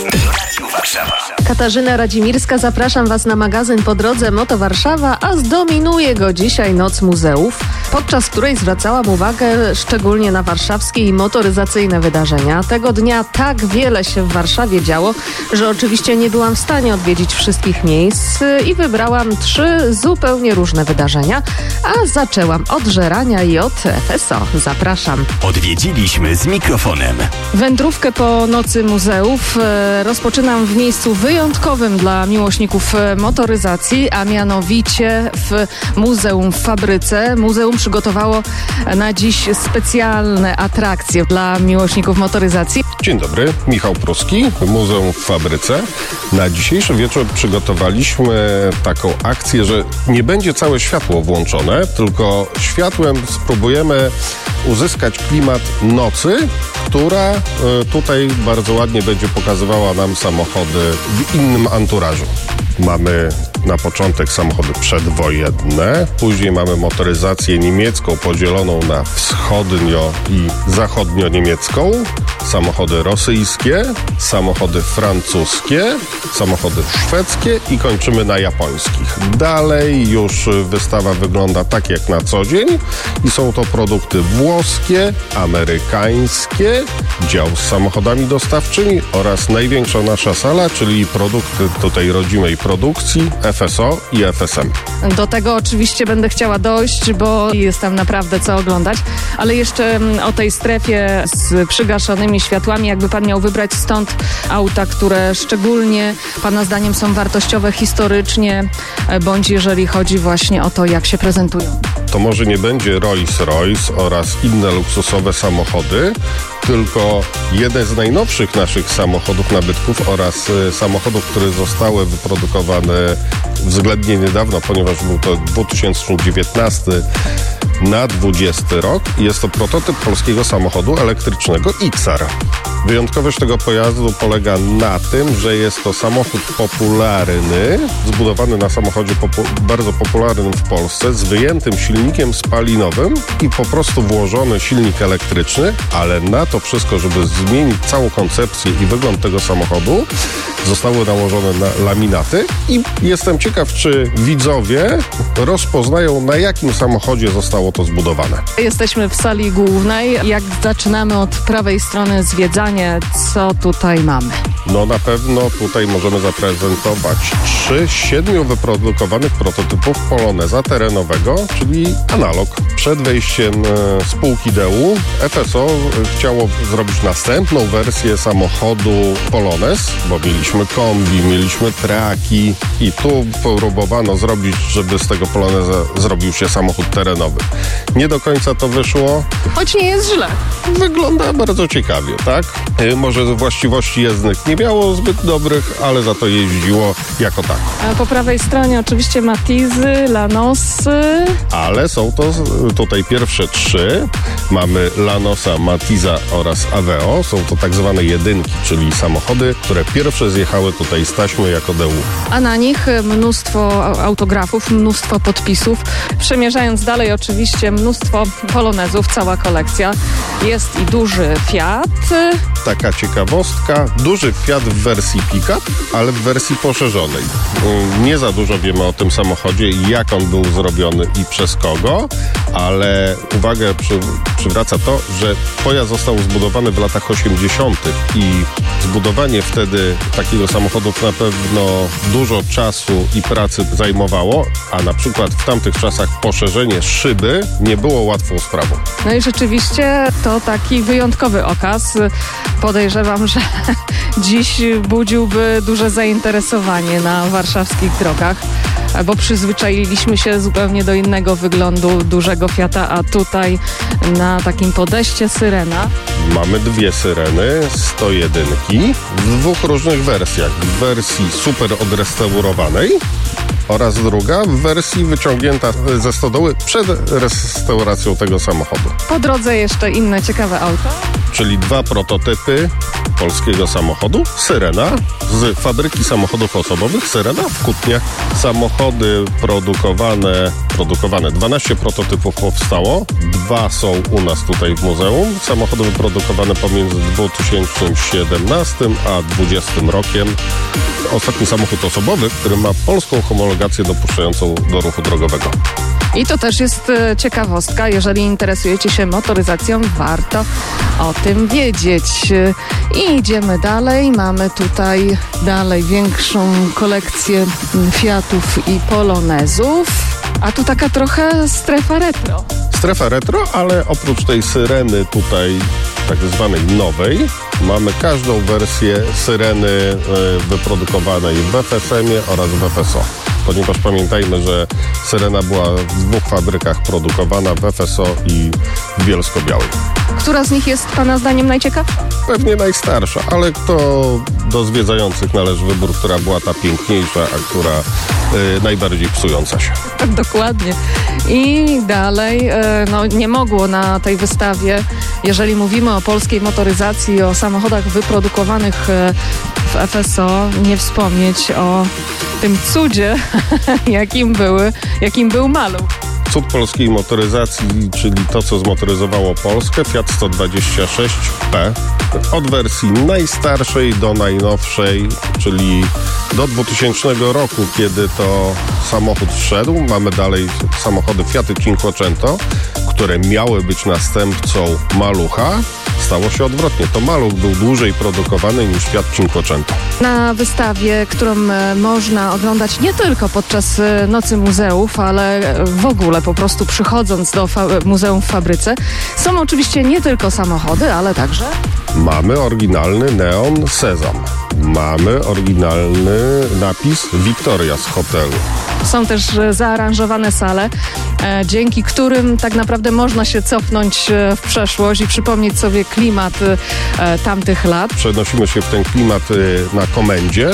Katarzyna Radzimirska, zapraszam Was na magazyn Po drodze Moto Warszawa, a zdominuje go dzisiaj Noc Muzeów, podczas której zwracałam uwagę szczególnie na warszawskie i motoryzacyjne wydarzenia. Tego dnia tak wiele się w Warszawie działo, że oczywiście nie byłam w stanie odwiedzić wszystkich miejsc i wybrałam 3 zupełnie różne wydarzenia, a zaczęłam od żerania i od FSO. Zapraszam. Odwiedziliśmy z mikrofonem. Wędrówkę po Nocy Muzeów rozpoczynam w miejscu wyjątkowym dla miłośników motoryzacji, a mianowicie w Muzeum w Fabryce. Muzeum przygotowało na dziś specjalne atrakcje dla miłośników motoryzacji. Dzień dobry, Michał Pruski, Muzeum w Fabryce. Na dzisiejszy wieczór przygotowaliśmy taką akcję, że nie będzie całe światło włączone, tylko światłem spróbujemy uzyskać klimat nocy, która tutaj bardzo ładnie będzie pokazywała nam samochody w innym anturażu. Mamy na początek samochody przedwojenne, później mamy motoryzację niemiecką podzieloną na wschodnio i zachodnio-niemiecką, samochody rosyjskie, samochody francuskie, samochody szwedzkie i kończymy na japońskich. Dalej już wystawa wygląda tak jak na co dzień i są to produkty włoskie, amerykańskie, dział z samochodami dostawczymi oraz największa nasza sala, czyli produkty tutaj rodzimej produkcji FSO i FSM. Do tego oczywiście będę chciała dojść, bo jest tam naprawdę co oglądać, ale jeszcze o tej strefie z przygaszonymi światłami, jakby pan miał wybrać stąd auta, które szczególnie pana zdaniem są wartościowe historycznie, bądź jeżeli chodzi właśnie o to, jak się prezentują. To może nie będzie Rolls-Royce oraz inne luksusowe samochody, tylko jeden z najnowszych naszych samochodów nabytków oraz samochodów, które zostały wyprodukowane względnie niedawno, ponieważ był to 2019 na 2020 rok. Jest to prototyp polskiego samochodu elektrycznego XR. Wyjątkowość tego pojazdu polega na tym, że jest to samochód popularny, zbudowany na samochodzie bardzo popularnym w Polsce, z wyjętym silnikiem spalinowym i po prostu włożony silnik elektryczny, ale na to wszystko, żeby zmienić całą koncepcję i wygląd tego samochodu, zostały nałożone laminaty i jestem ciekaw, czy widzowie rozpoznają, na jakim samochodzie zostało to zbudowane. Jesteśmy w sali głównej. Jak zaczynamy od prawej strony zwiedzanie, co tutaj mamy? No na pewno tutaj możemy zaprezentować 3 z 7 wyprodukowanych prototypów Poloneza terenowego, czyli analog. Przed wejściem spółki DEU FSO chciało zrobić następną wersję samochodu Polonez, bo mieliśmy kombi, mieliśmy traki i tu próbowano zrobić, żeby z tego Poloneza zrobił się samochód terenowy. Nie do końca to wyszło. Choć nie jest źle. Wygląda bardzo ciekawie, tak? Może właściwości jezdnych nie miało zbyt dobrych, ale za to jeździło jako tak. A po prawej stronie oczywiście Matizy, Lanosy. Ale są to tutaj pierwsze 3. Mamy Lanosa, Matiza oraz Aveo. Są to tak zwane jedynki, czyli samochody, które pierwsze zjechały tutaj z taśmy jako DEU. A na nich mnóstwo autografów, mnóstwo podpisów. Przemierzając dalej oczywiście mnóstwo polonezów, cała kolekcja. Jest i duży Fiat. Taka ciekawostka, duży Fiat w wersji pick-up, ale w wersji poszerzonej. Nie za dużo wiemy o tym samochodzie i jak on był zrobiony i przez kogo, ale uwagę przywraca to, że pojazd został zbudowany w latach 80. i zbudowanie wtedy takiego samochodu na pewno dużo czasu i pracy zajmowało, a na przykład w tamtych czasach poszerzenie szyby nie było łatwą sprawą. No i rzeczywiście to taki wyjątkowy okaz. Podejrzewam, że dziś budziłby duże zainteresowanie na warszawskich drogach, bo przyzwyczailiśmy się zupełnie do innego wyglądu dużego Fiata, a tutaj na takim podejście syrena. Mamy dwie syreny, 101 w dwóch różnych wersjach. W wersji super odrestaurowanej oraz druga w wersji wyciągnięta ze stodoły przed restauracją tego samochodu. Po drodze jeszcze inne ciekawe auto. Czyli dwa prototypy polskiego samochodu. Syrena z fabryki samochodów osobowych, Syrena w Kutnie. Samochody produkowane, 12 prototypów powstało. 2 są u nas tutaj w muzeum. Samochody wyprodukowane pomiędzy 2017 a 2020 rokiem. Ostatni samochód osobowy, który ma polską homologację dopuszczającą do ruchu drogowego. I to też jest ciekawostka. Jeżeli interesujecie się motoryzacją, warto o tym wiedzieć. I idziemy dalej. Mamy tutaj większą kolekcję Fiatów i Polonezów. A tu taka trochę strefa retro. Strefa retro, ale oprócz tej syreny tutaj tak zwanej nowej, mamy każdą wersję syreny wyprodukowanej w FSM-ie oraz w FSO. Ponieważ pamiętajmy, że syrena była w dwóch fabrykach produkowana, w FSO i w Bielsko-Białej. Która z nich jest Pana zdaniem najciekawsza? Pewnie najstarsza, ale to do zwiedzających należy wybór, która była ta piękniejsza, a która najbardziej psująca się. Dokładnie. I dalej, nie mogło na tej wystawie, jeżeli mówimy o polskiej motoryzacji, o samochodach wyprodukowanych w FSO, nie wspomnieć o tym cudzie, jakim był Maluch. Cud polskiej motoryzacji, czyli to, co zmotoryzowało Polskę, Fiat 126P. Od wersji najstarszej do najnowszej, czyli do 2000 roku, kiedy to samochód wszedł. Mamy dalej samochody Fiaty Cinquecento, które miały być następcą Malucha. Stało się odwrotnie. To Maluch był dłużej produkowany niż Fiat Cinquecento. Na wystawie, którą można oglądać nie tylko podczas Nocy Muzeów, ale w ogóle po prostu przychodząc do muzeum w fabryce, są oczywiście nie tylko samochody, ale także... Mamy oryginalny neon Sezam. Mamy oryginalny napis Victoria z hotelu. Są też zaaranżowane sale, dzięki którym tak naprawdę można się cofnąć w przeszłość i przypomnieć sobie klimat tamtych lat. Przenosimy się w ten klimat na komendzie,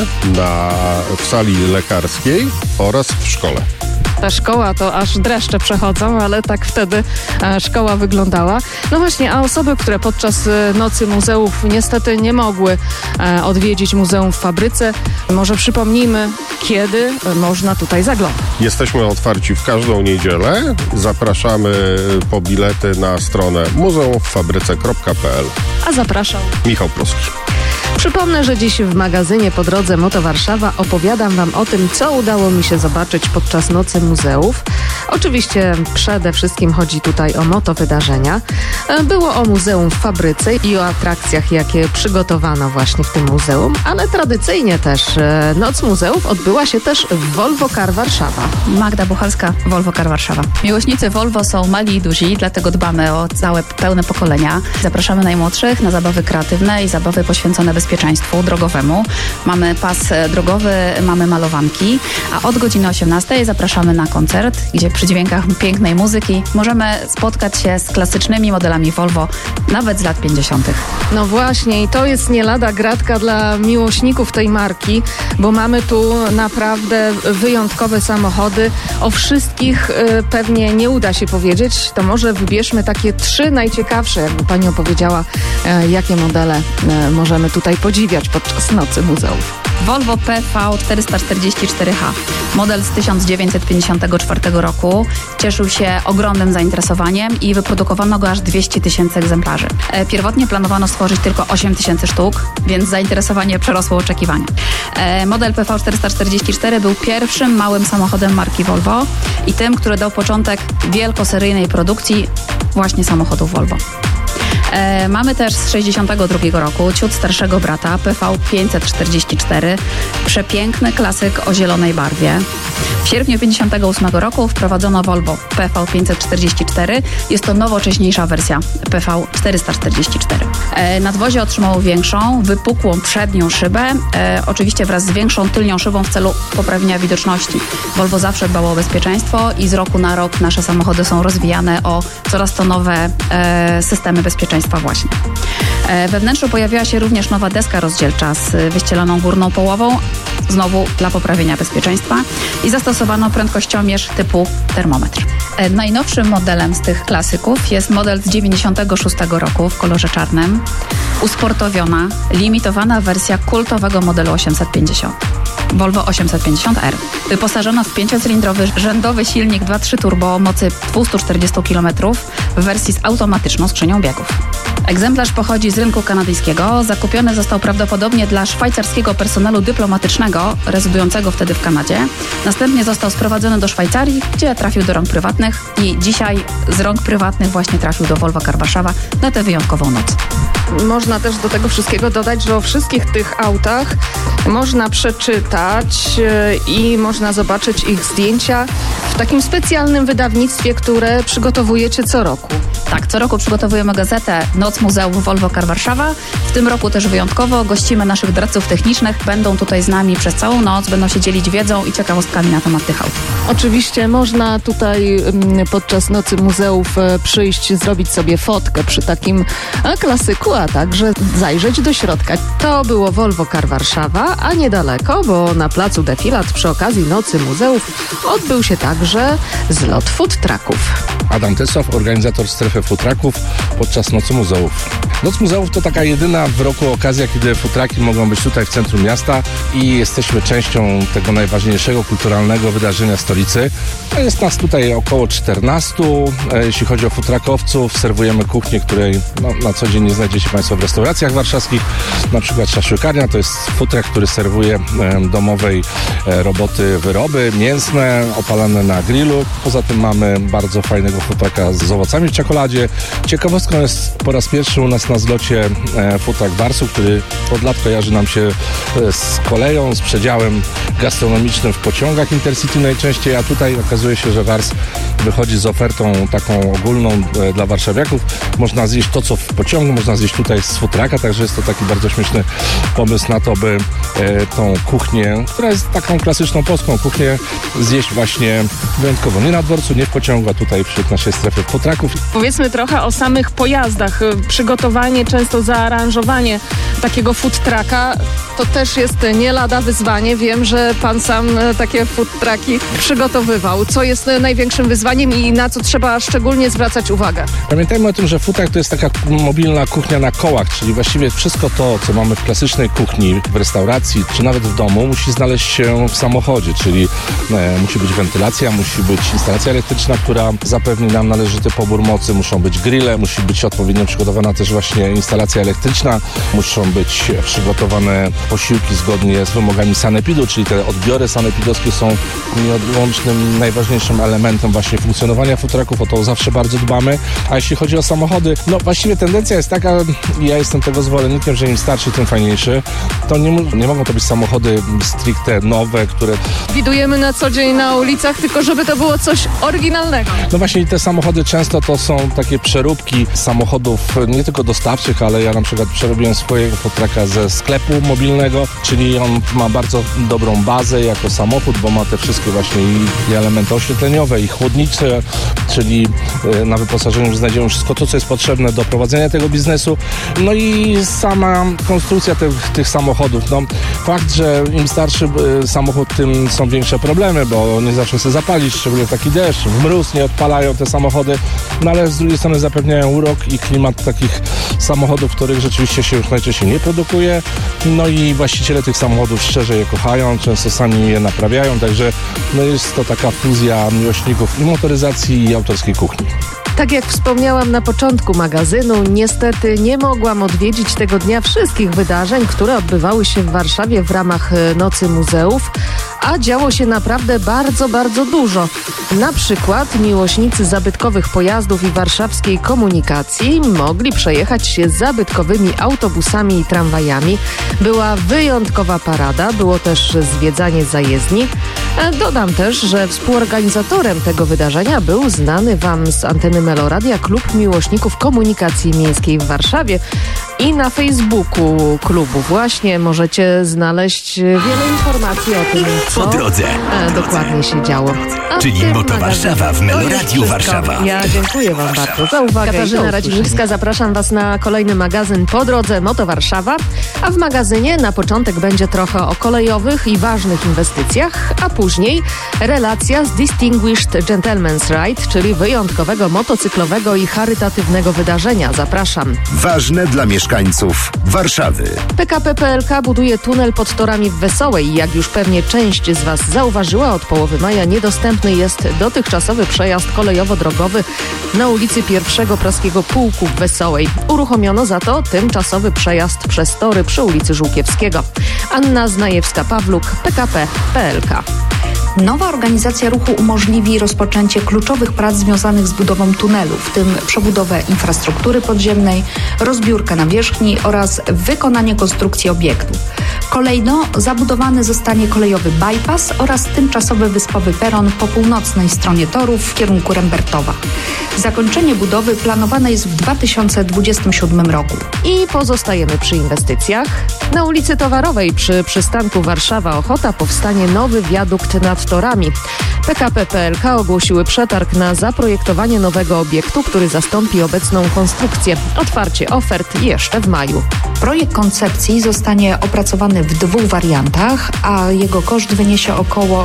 w sali lekarskiej oraz w szkole. Ta szkoła to aż dreszcze przechodzą, ale tak wtedy szkoła wyglądała. No właśnie, a osoby, które podczas Nocy Muzeów niestety nie mogły odwiedzić muzeum w fabryce, może przypomnijmy, kiedy można tutaj zaglądać. Jesteśmy otwarci w każdą niedzielę. Zapraszamy po bilety na stronę muzeumwfabryce.pl. A zapraszam Michał Pruski. Przypomnę, że dziś w magazynie Po drodze Moto Warszawa opowiadam Wam o tym, co udało mi się zobaczyć podczas Nocy Muzeów. Oczywiście przede wszystkim chodzi tutaj o moto wydarzenia. Było o muzeum w fabryce i o atrakcjach, jakie przygotowano właśnie w tym muzeum, ale tradycyjnie też Noc Muzeów odbyła się też w Volvo Car Warszawa. Magda Buchalska, Volvo Car Warszawa. Miłośnicy Volvo są mali i duzi, dlatego dbamy o całe pełne pokolenia. Zapraszamy najmłodszych na zabawy kreatywne i zabawy poświęcone bezpieczeństwu drogowemu. Mamy pas drogowy, mamy malowanki, a od godziny 18 zapraszamy na koncert, gdzie przy dźwiękach pięknej muzyki możemy spotkać się z klasycznymi modelami Volvo, nawet z lat 50. No właśnie, i to jest nie lada gratka dla miłośników tej marki, bo mamy tu naprawdę wyjątkowe samochody. O wszystkich pewnie nie uda się powiedzieć, to może wybierzmy takie 3 najciekawsze, jakby Pani opowiedziała, jakie modele możemy tutaj podziwiać podczas Nocy Muzeów. Volvo PV444H. Model z 1954 roku. Cieszył się ogromnym zainteresowaniem i wyprodukowano go aż 200 000 egzemplarzy. Pierwotnie planowano stworzyć tylko 8 000 sztuk, więc zainteresowanie przerosło oczekiwania. Model PV444 był pierwszym małym samochodem marki Volvo i tym, który dał początek wielkoseryjnej produkcji właśnie samochodów Volvo. Mamy też z 1962 roku ciut starszego brata PV544, przepiękny klasyk o zielonej barwie. W sierpniu 1958 roku wprowadzono Volvo PV544. Jest to nowocześniejsza wersja PV444. Nadwozie otrzymało większą, wypukłą przednią szybę, oczywiście wraz z większą tylnią szybą w celu poprawienia widoczności. Volvo zawsze dbało o bezpieczeństwo i z roku na rok nasze samochody są rozwijane o coraz to nowe systemy bezpieczeństwa właśnie. We wnętrzu pojawiła się również nowa deska rozdzielcza z wyścielaną górną połową, znowu dla poprawienia bezpieczeństwa, i zastosowano prędkościomierz typu termometr. Najnowszym modelem z tych klasyków jest model z 1996 roku w kolorze czarnym. Usportowiona, limitowana wersja kultowego modelu 850. Volvo 850R. Wyposażono w 5-cylindrowy rzędowy silnik 2.3 turbo o mocy 240 km w wersji z automatyczną skrzynią biegów. Egzemplarz pochodzi z rynku kanadyjskiego. Zakupiony został prawdopodobnie dla szwajcarskiego personelu dyplomatycznego rezydującego wtedy w Kanadzie. Następnie został sprowadzony do Szwajcarii, gdzie trafił do rąk prywatnych i dzisiaj z rąk prywatnych właśnie trafił do Volvo Car Warszawa na tę wyjątkową noc. Można też do tego wszystkiego dodać, że o wszystkich tych autach można przeczytać i można zobaczyć ich zdjęcia w takim specjalnym wydawnictwie, które przygotowujecie co roku. Tak, co roku przygotowujemy gazetę Noc Muzeów Volvo Car Warszawa. W tym roku też wyjątkowo gościmy naszych doradców technicznych. Będą tutaj z nami przez całą noc, będą się dzielić wiedzą i ciekawostkami na temat tych aut. Oczywiście można tutaj podczas Nocy Muzeów przyjść, zrobić sobie fotkę przy takim klasyku, a także zajrzeć do środka. To było Volvo Car Warszawa, a niedaleko, bo na placu Defilat przy okazji Nocy Muzeów odbył się także zlot food trucków. Adam Tesław, organizator strefy food trucków podczas Nocy Muzeów. Noc Muzeów to taka jedyna w roku okazja, kiedy food trucki mogą być tutaj w centrum miasta i jesteśmy częścią tego najważniejszego kulturalnego wydarzenia stolicy. Jest nas tutaj około 14. Jeśli chodzi o food truckowców, serwujemy kuchnię, której na co dzień nie znajdziecie Państwo w restauracjach warszawskich. Na przykład szaszłykarnia to jest food truck, który serwuje domowej roboty wyroby mięsne, opalane na grillu. Poza tym mamy bardzo fajnego food trucka z owocami w czekoladzie. Ciekawostką jest po raz pierwszy u nas na zlocie food truck Warsu, który od lat kojarzy nam się z koleją, z przedziałem gastronomicznym w pociągach Intercity najczęściej, a tutaj okazuje się, że Wars wychodzi z ofertą taką ogólną dla warszawiaków. Można zjeść to, co w pociągu, można zjeść tutaj z food trucka, także jest to taki bardzo śmieszny pomysł na to, by tą kuchnię, która jest taką klasyczną polską kuchnię, zjeść właśnie wyjątkowo. Nie na dworcu, nie w pociągu, a tutaj wśród naszej strefy food trucków. Powiedzmy trochę o samych pojazdach. Przygotowanie, często zaaranżowanie takiego food trucka to też jest nie lada wyzwanie. Wiem, że pan sam takie food trucki przygotowywał. Co jest największym wyzwaniem i na co trzeba szczególnie zwracać uwagę? Pamiętajmy o tym, że food truck to jest taka mobilna kuchnia na kołach, czyli właściwie wszystko to, co mamy w klasycznej kuchni, w restauracji, czy nawet w domu, musi znaleźć się w samochodzie, czyli musi być wentylacja, musi być instalacja elektryczna, która zapewni nam należyty pobór mocy, muszą być grille, musi być odpowiednio przygotowana też właśnie instalacja elektryczna, muszą być przygotowane posiłki zgodnie z wymogami sanepidu, czyli te odbiory sanepidowskie są nieodłącznym, najważniejszym elementem właśnie funkcjonowania food trucków, o to zawsze bardzo dbamy. A jeśli chodzi o samochody, no właściwie tendencja jest taka, ja jestem tego zwolennikiem, że im starszy, tym fajniejszy. To nie mogą to być samochody stricte nowe, które... Widujemy na co dzień na ulicach, tylko żeby to było coś oryginalnego. No właśnie te samochody często to są takie przeróbki samochodów nie tylko dostawczych, ale ja na przykład przerobiłem swojego food trucka ze sklepu mobilnego, czyli on ma bardzo dobrą bazę jako samochód, bo ma te wszystkie właśnie i elementy oświetleniowe, i chłodnicze, czyli na wyposażeniu znajdziemy wszystko to, co jest potrzebne do prowadzenia tego biznesu. No i sama konstrukcja tych samochodów. No, fakt, że im starszy samochód, tym są większe problemy, bo nie zawsze chce zapalić, szczególnie taki deszcz, w mróz nie odpalają te samochody, no ale z drugiej strony zapewniają urok i klimat takich samochodów, których rzeczywiście się już najczęściej nie produkuje. No i właściciele tych samochodów szczerze je kochają, często sami je naprawiają, także jest to taka fuzja miłośników i motoryzacji, i autorskiej kuchni. Tak jak wspomniałam na początku magazynu, niestety nie mogłam odwiedzić tego dnia wszystkich wydarzeń, które odbywały się w Warszawie w ramach Nocy Muzeów, a działo się naprawdę bardzo, bardzo dużo. Na przykład miłośnicy zabytkowych pojazdów i warszawskiej komunikacji mogli przejechać się zabytkowymi autobusami i tramwajami. Była wyjątkowa parada, było też zwiedzanie zajezdni. Dodam też, że współorganizatorem tego wydarzenia był znany Wam z anteny Meloradia Klub Miłośników Komunikacji Miejskiej w Warszawie. I na Facebooku klubu właśnie możecie znaleźć wiele informacji o tym, co po drodze dokładnie się działo. Czyli Moto Warszawa w Meloradiu Warszawa. Ja dziękuję Wam bardzo za uwagę. Katarzyna Radzimirska, zapraszam Was na kolejny magazyn Po drodze Moto Warszawa. A w magazynie na początek będzie trochę o kolejowych i ważnych inwestycjach, a później relacja z Distinguished Gentleman's Ride, czyli wyjątkowego motocyklowego i charytatywnego wydarzenia. Zapraszam. Ważne dla mieszkańców Warszawy. PKP PLK buduje tunel pod torami w Wesołej. Jak już pewnie część z Was zauważyła, od połowy maja niedostępny jest dotychczasowy przejazd kolejowo-drogowy na ulicy 1 Praskiego Pułku w Wesołej. Uruchomiono za to tymczasowy przejazd przez tory przy ulicy Żółkiewskiego. Anna Znajewska-Pawluk, PKP PLK. Nowa organizacja ruchu umożliwi rozpoczęcie kluczowych prac związanych z budową tunelu, w tym przebudowę infrastruktury podziemnej, rozbiórkę nawierzchni oraz wykonanie konstrukcji obiektu. Kolejno zabudowany zostanie kolejowy bypass oraz tymczasowy wyspowy peron po północnej stronie torów w kierunku Rembertowa. Zakończenie budowy planowane jest w 2027 roku. I pozostajemy przy inwestycjach. Na ulicy Towarowej przy przystanku Warszawa-Ochota powstanie nowy wiadukt nad torami. PKP PLK ogłosiły przetarg na zaprojektowanie nowego obiektu, który zastąpi obecną konstrukcję. Otwarcie ofert jeszcze w maju. Projekt koncepcji zostanie opracowany w 2 wariantach, a jego koszt wyniesie około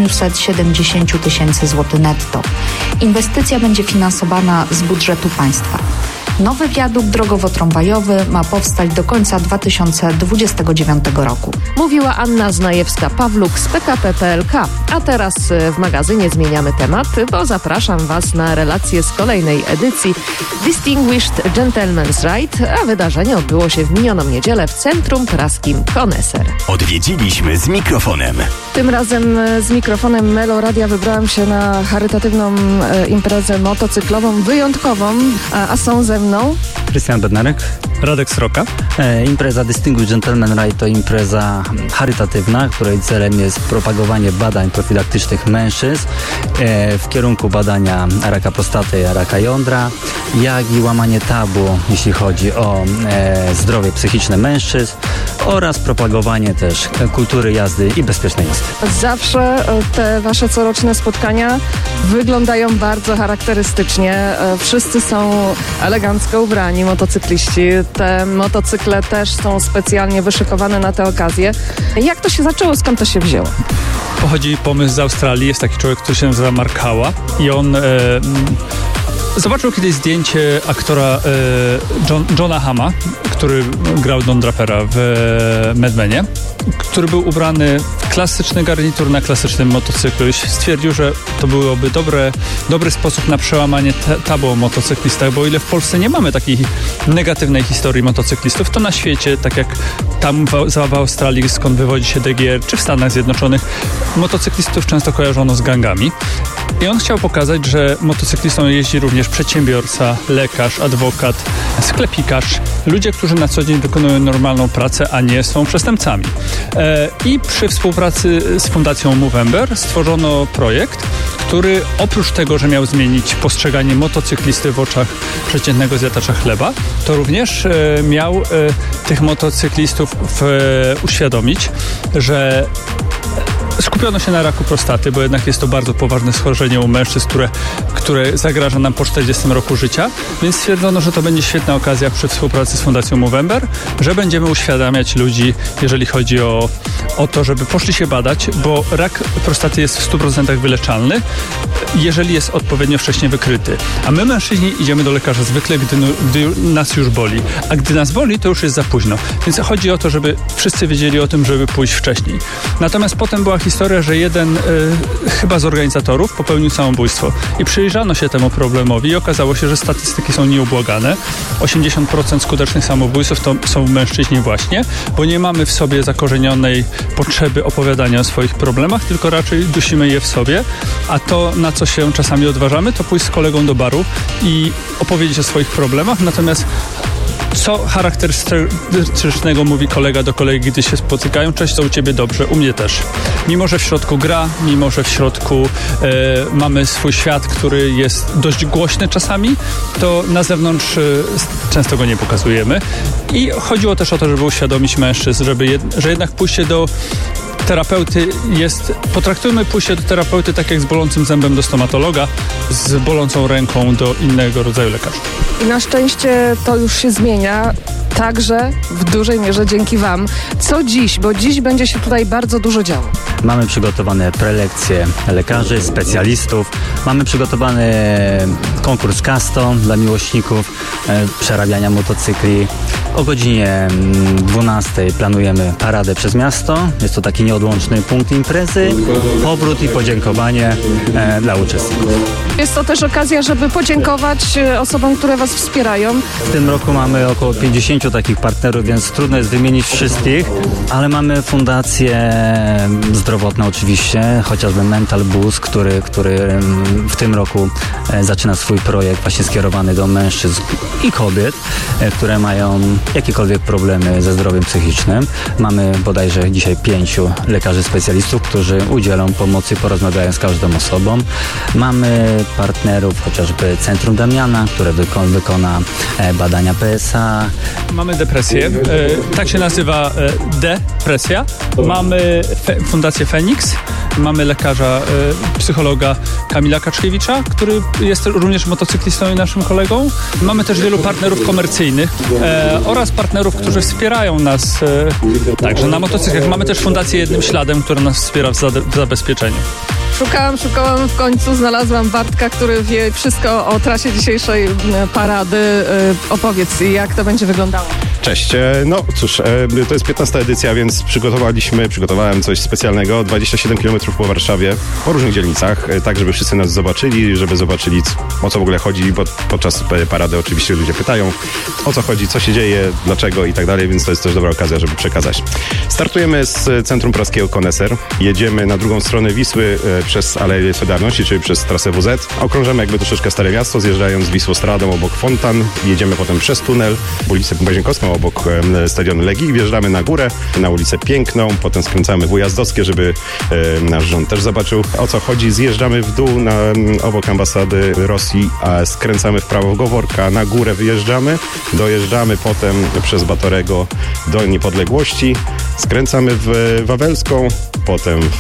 870 000 złotych netto. Inwestycja będzie finansowana z budżetu państwa. Nowy wiadukt drogowo-tramwajowy ma powstać do końca 2029 roku. Mówiła Anna Znajewska-Pawluk z PKP PLK. A teraz w magazynie zmieniamy temat, bo zapraszam Was na relację z kolejnej edycji Distinguished Gentleman's Ride, a wydarzenie odbyło się w minioną niedzielę w Centrum Praskim Koneser. Odwiedziliśmy z mikrofonem. Tym razem z mikrofonem Meloradia wybrałam się na charytatywną imprezę motocyklową wyjątkową, a są ze mną Krystian Bednarek, Radek Sroka. Impreza Distinguished Gentleman Ride to impreza charytatywna, której celem jest propagowanie badań profilaktycznych mężczyzn w kierunku badania raka prostaty, raka jądra, jak i łamanie tabu, jeśli chodzi o zdrowie psychiczne mężczyzn oraz propagowanie też kultury jazdy i bezpiecznej jazdy. Zawsze te Wasze coroczne spotkania wyglądają bardzo charakterystycznie. Wszyscy są elegancko ubrani, motocykliści. Te motocykle też są specjalnie wyszykowane na tę okazję. Jak to się zaczęło? Skąd to się wzięło? Pochodzi pomysł z Australii. Jest taki człowiek, który się nazywa Mark Hała i on zobaczył kiedyś zdjęcie aktora Johna Hama, który grał Don Drapera w Mad Menie, który był ubrany w klasyczny garnitur na klasycznym motocyklu i stwierdził, że to byłoby dobry sposób na przełamanie tabu o motocyklistach, bo o ile w Polsce nie mamy takiej negatywnej historii motocyklistów, to na świecie, tak jak tam w Australii, skąd wywodzi się DGR, czy w Stanach Zjednoczonych, motocyklistów często kojarzono z gangami. I on chciał pokazać, że motocyklistą jeździ również przedsiębiorca, lekarz, adwokat, sklepikarz, ludzie, którzy na co dzień wykonują normalną pracę, a nie są przestępcami. I przy współpracy z Fundacją Movember stworzono projekt, który oprócz tego, że miał zmienić postrzeganie motocyklisty w oczach przeciętnego zjadacza chleba, to również miał tych motocyklistów uświadomić, że skupiono się na raku prostaty, bo jednak jest to bardzo poważne schorzenie u mężczyzn, które zagraża nam po 40 roku życia, więc stwierdzono, że to będzie świetna okazja przy współpracy z Fundacją Movember, że będziemy uświadamiać ludzi, jeżeli chodzi o to, żeby poszli się badać, bo rak prostaty jest w 100% wyleczalny, jeżeli jest odpowiednio wcześnie wykryty. A my, mężczyźni, idziemy do lekarza zwykle, gdy nas już boli. A gdy nas boli, to już jest za późno. Więc chodzi o to, żeby wszyscy wiedzieli o tym, żeby pójść wcześniej. Natomiast potem była historia, że jeden chyba z organizatorów popełnił samobójstwo. I przyjrzano się temu problemowi i okazało się, że statystyki są nieubłagane. 80% skutecznych samobójstw to są mężczyźni właśnie, bo nie mamy w sobie zakorzenionej potrzeby opowiadania o swoich problemach, tylko raczej dusimy je w sobie. A to, na co się czasami odważamy, to pójść z kolegą do baru i opowiedzieć o swoich problemach. Natomiast co charakterystycznego mówi kolega do kolegi, gdy się spotykają? Cześć, co u ciebie dobrze? U mnie też. Mimo że w środku gra, mimo że w środku mamy swój świat, który jest dość głośny czasami, to na zewnątrz często go nie pokazujemy. I chodziło też o to, żeby uświadomić mężczyzn, że jednak pójście do terapeuty potraktujmy pójście do terapeuty tak jak z bolącym zębem do stomatologa, z bolącą ręką do innego rodzaju lekarza. I na szczęście to już się zmienia, także w dużej mierze dzięki Wam. Co dziś? Bo dziś będzie się tutaj bardzo dużo działo. Mamy przygotowane prelekcje lekarzy, specjalistów. Mamy przygotowany konkurs Casto dla miłośników przerabiania motocykli. O godzinie 12 planujemy paradę przez miasto. Jest to taki nieodłączny punkt imprezy. Powrót i podziękowanie dla uczestników. Jest to też okazja, żeby podziękować osobom, które Was wspierają. W tym roku mamy około 50 takich partnerów, więc trudno jest wymienić wszystkich, ale mamy fundację zdrowotną oczywiście, chociażby Mental Boost, który w tym roku zaczyna swój projekt właśnie skierowany do mężczyzn i kobiet, które mają jakiekolwiek problemy ze zdrowiem psychicznym. Mamy bodajże dzisiaj 5 lekarzy specjalistów, którzy udzielą pomocy, porozmawiają z każdą osobą. Mamy partnerów, chociażby Centrum Damiana, które wykona badania PSA. Mamy depresję, tak się nazywa depresja. Mamy Fundację Feniks, mamy lekarza, psychologa Kamila Kaczkiewicza, który jest również motocyklistą i naszym kolegą. Mamy też wielu partnerów komercyjnych oraz partnerów, którzy wspierają nas także na motocyklach. Mamy też Fundację Jednym Śladem, która nas wspiera w zabezpieczeniu. Szukałam, w końcu znalazłam Bartka, który wie wszystko o trasie dzisiejszej parady. Opowiedz, jak to będzie wyglądało. Cześć. No cóż, to jest 15. edycja, więc przygotowałem coś specjalnego. 27 km po Warszawie, po różnych dzielnicach, tak żeby wszyscy nas zobaczyli, żeby zobaczyli, o co w ogóle chodzi, bo podczas parady oczywiście ludzie pytają, o co chodzi, co się dzieje, dlaczego i tak dalej, więc to jest też dobra okazja, żeby przekazać. Startujemy z Centrum Praskiego Koneser, jedziemy na drugą stronę Wisły przez Aleję Solidarności, czyli przez trasę WZ. Okrążamy jakby troszeczkę Stare Miasto, zjeżdżając Wisłostradą obok fontan, jedziemy potem przez tunel, ulicę Bazienkowską obok stadionu Legii, wjeżdżamy na górę, na ulicę Piękną, potem skręcamy w Ujazdowskie, żeby nasz rząd też zobaczył, o co chodzi. Zjeżdżamy w dół obok ambasady Rosji, a skręcamy w prawo w Goworka, na górę wyjeżdżamy, dojeżdżamy potem przez Batorego do Niepodległości, skręcamy w Wawelską, potem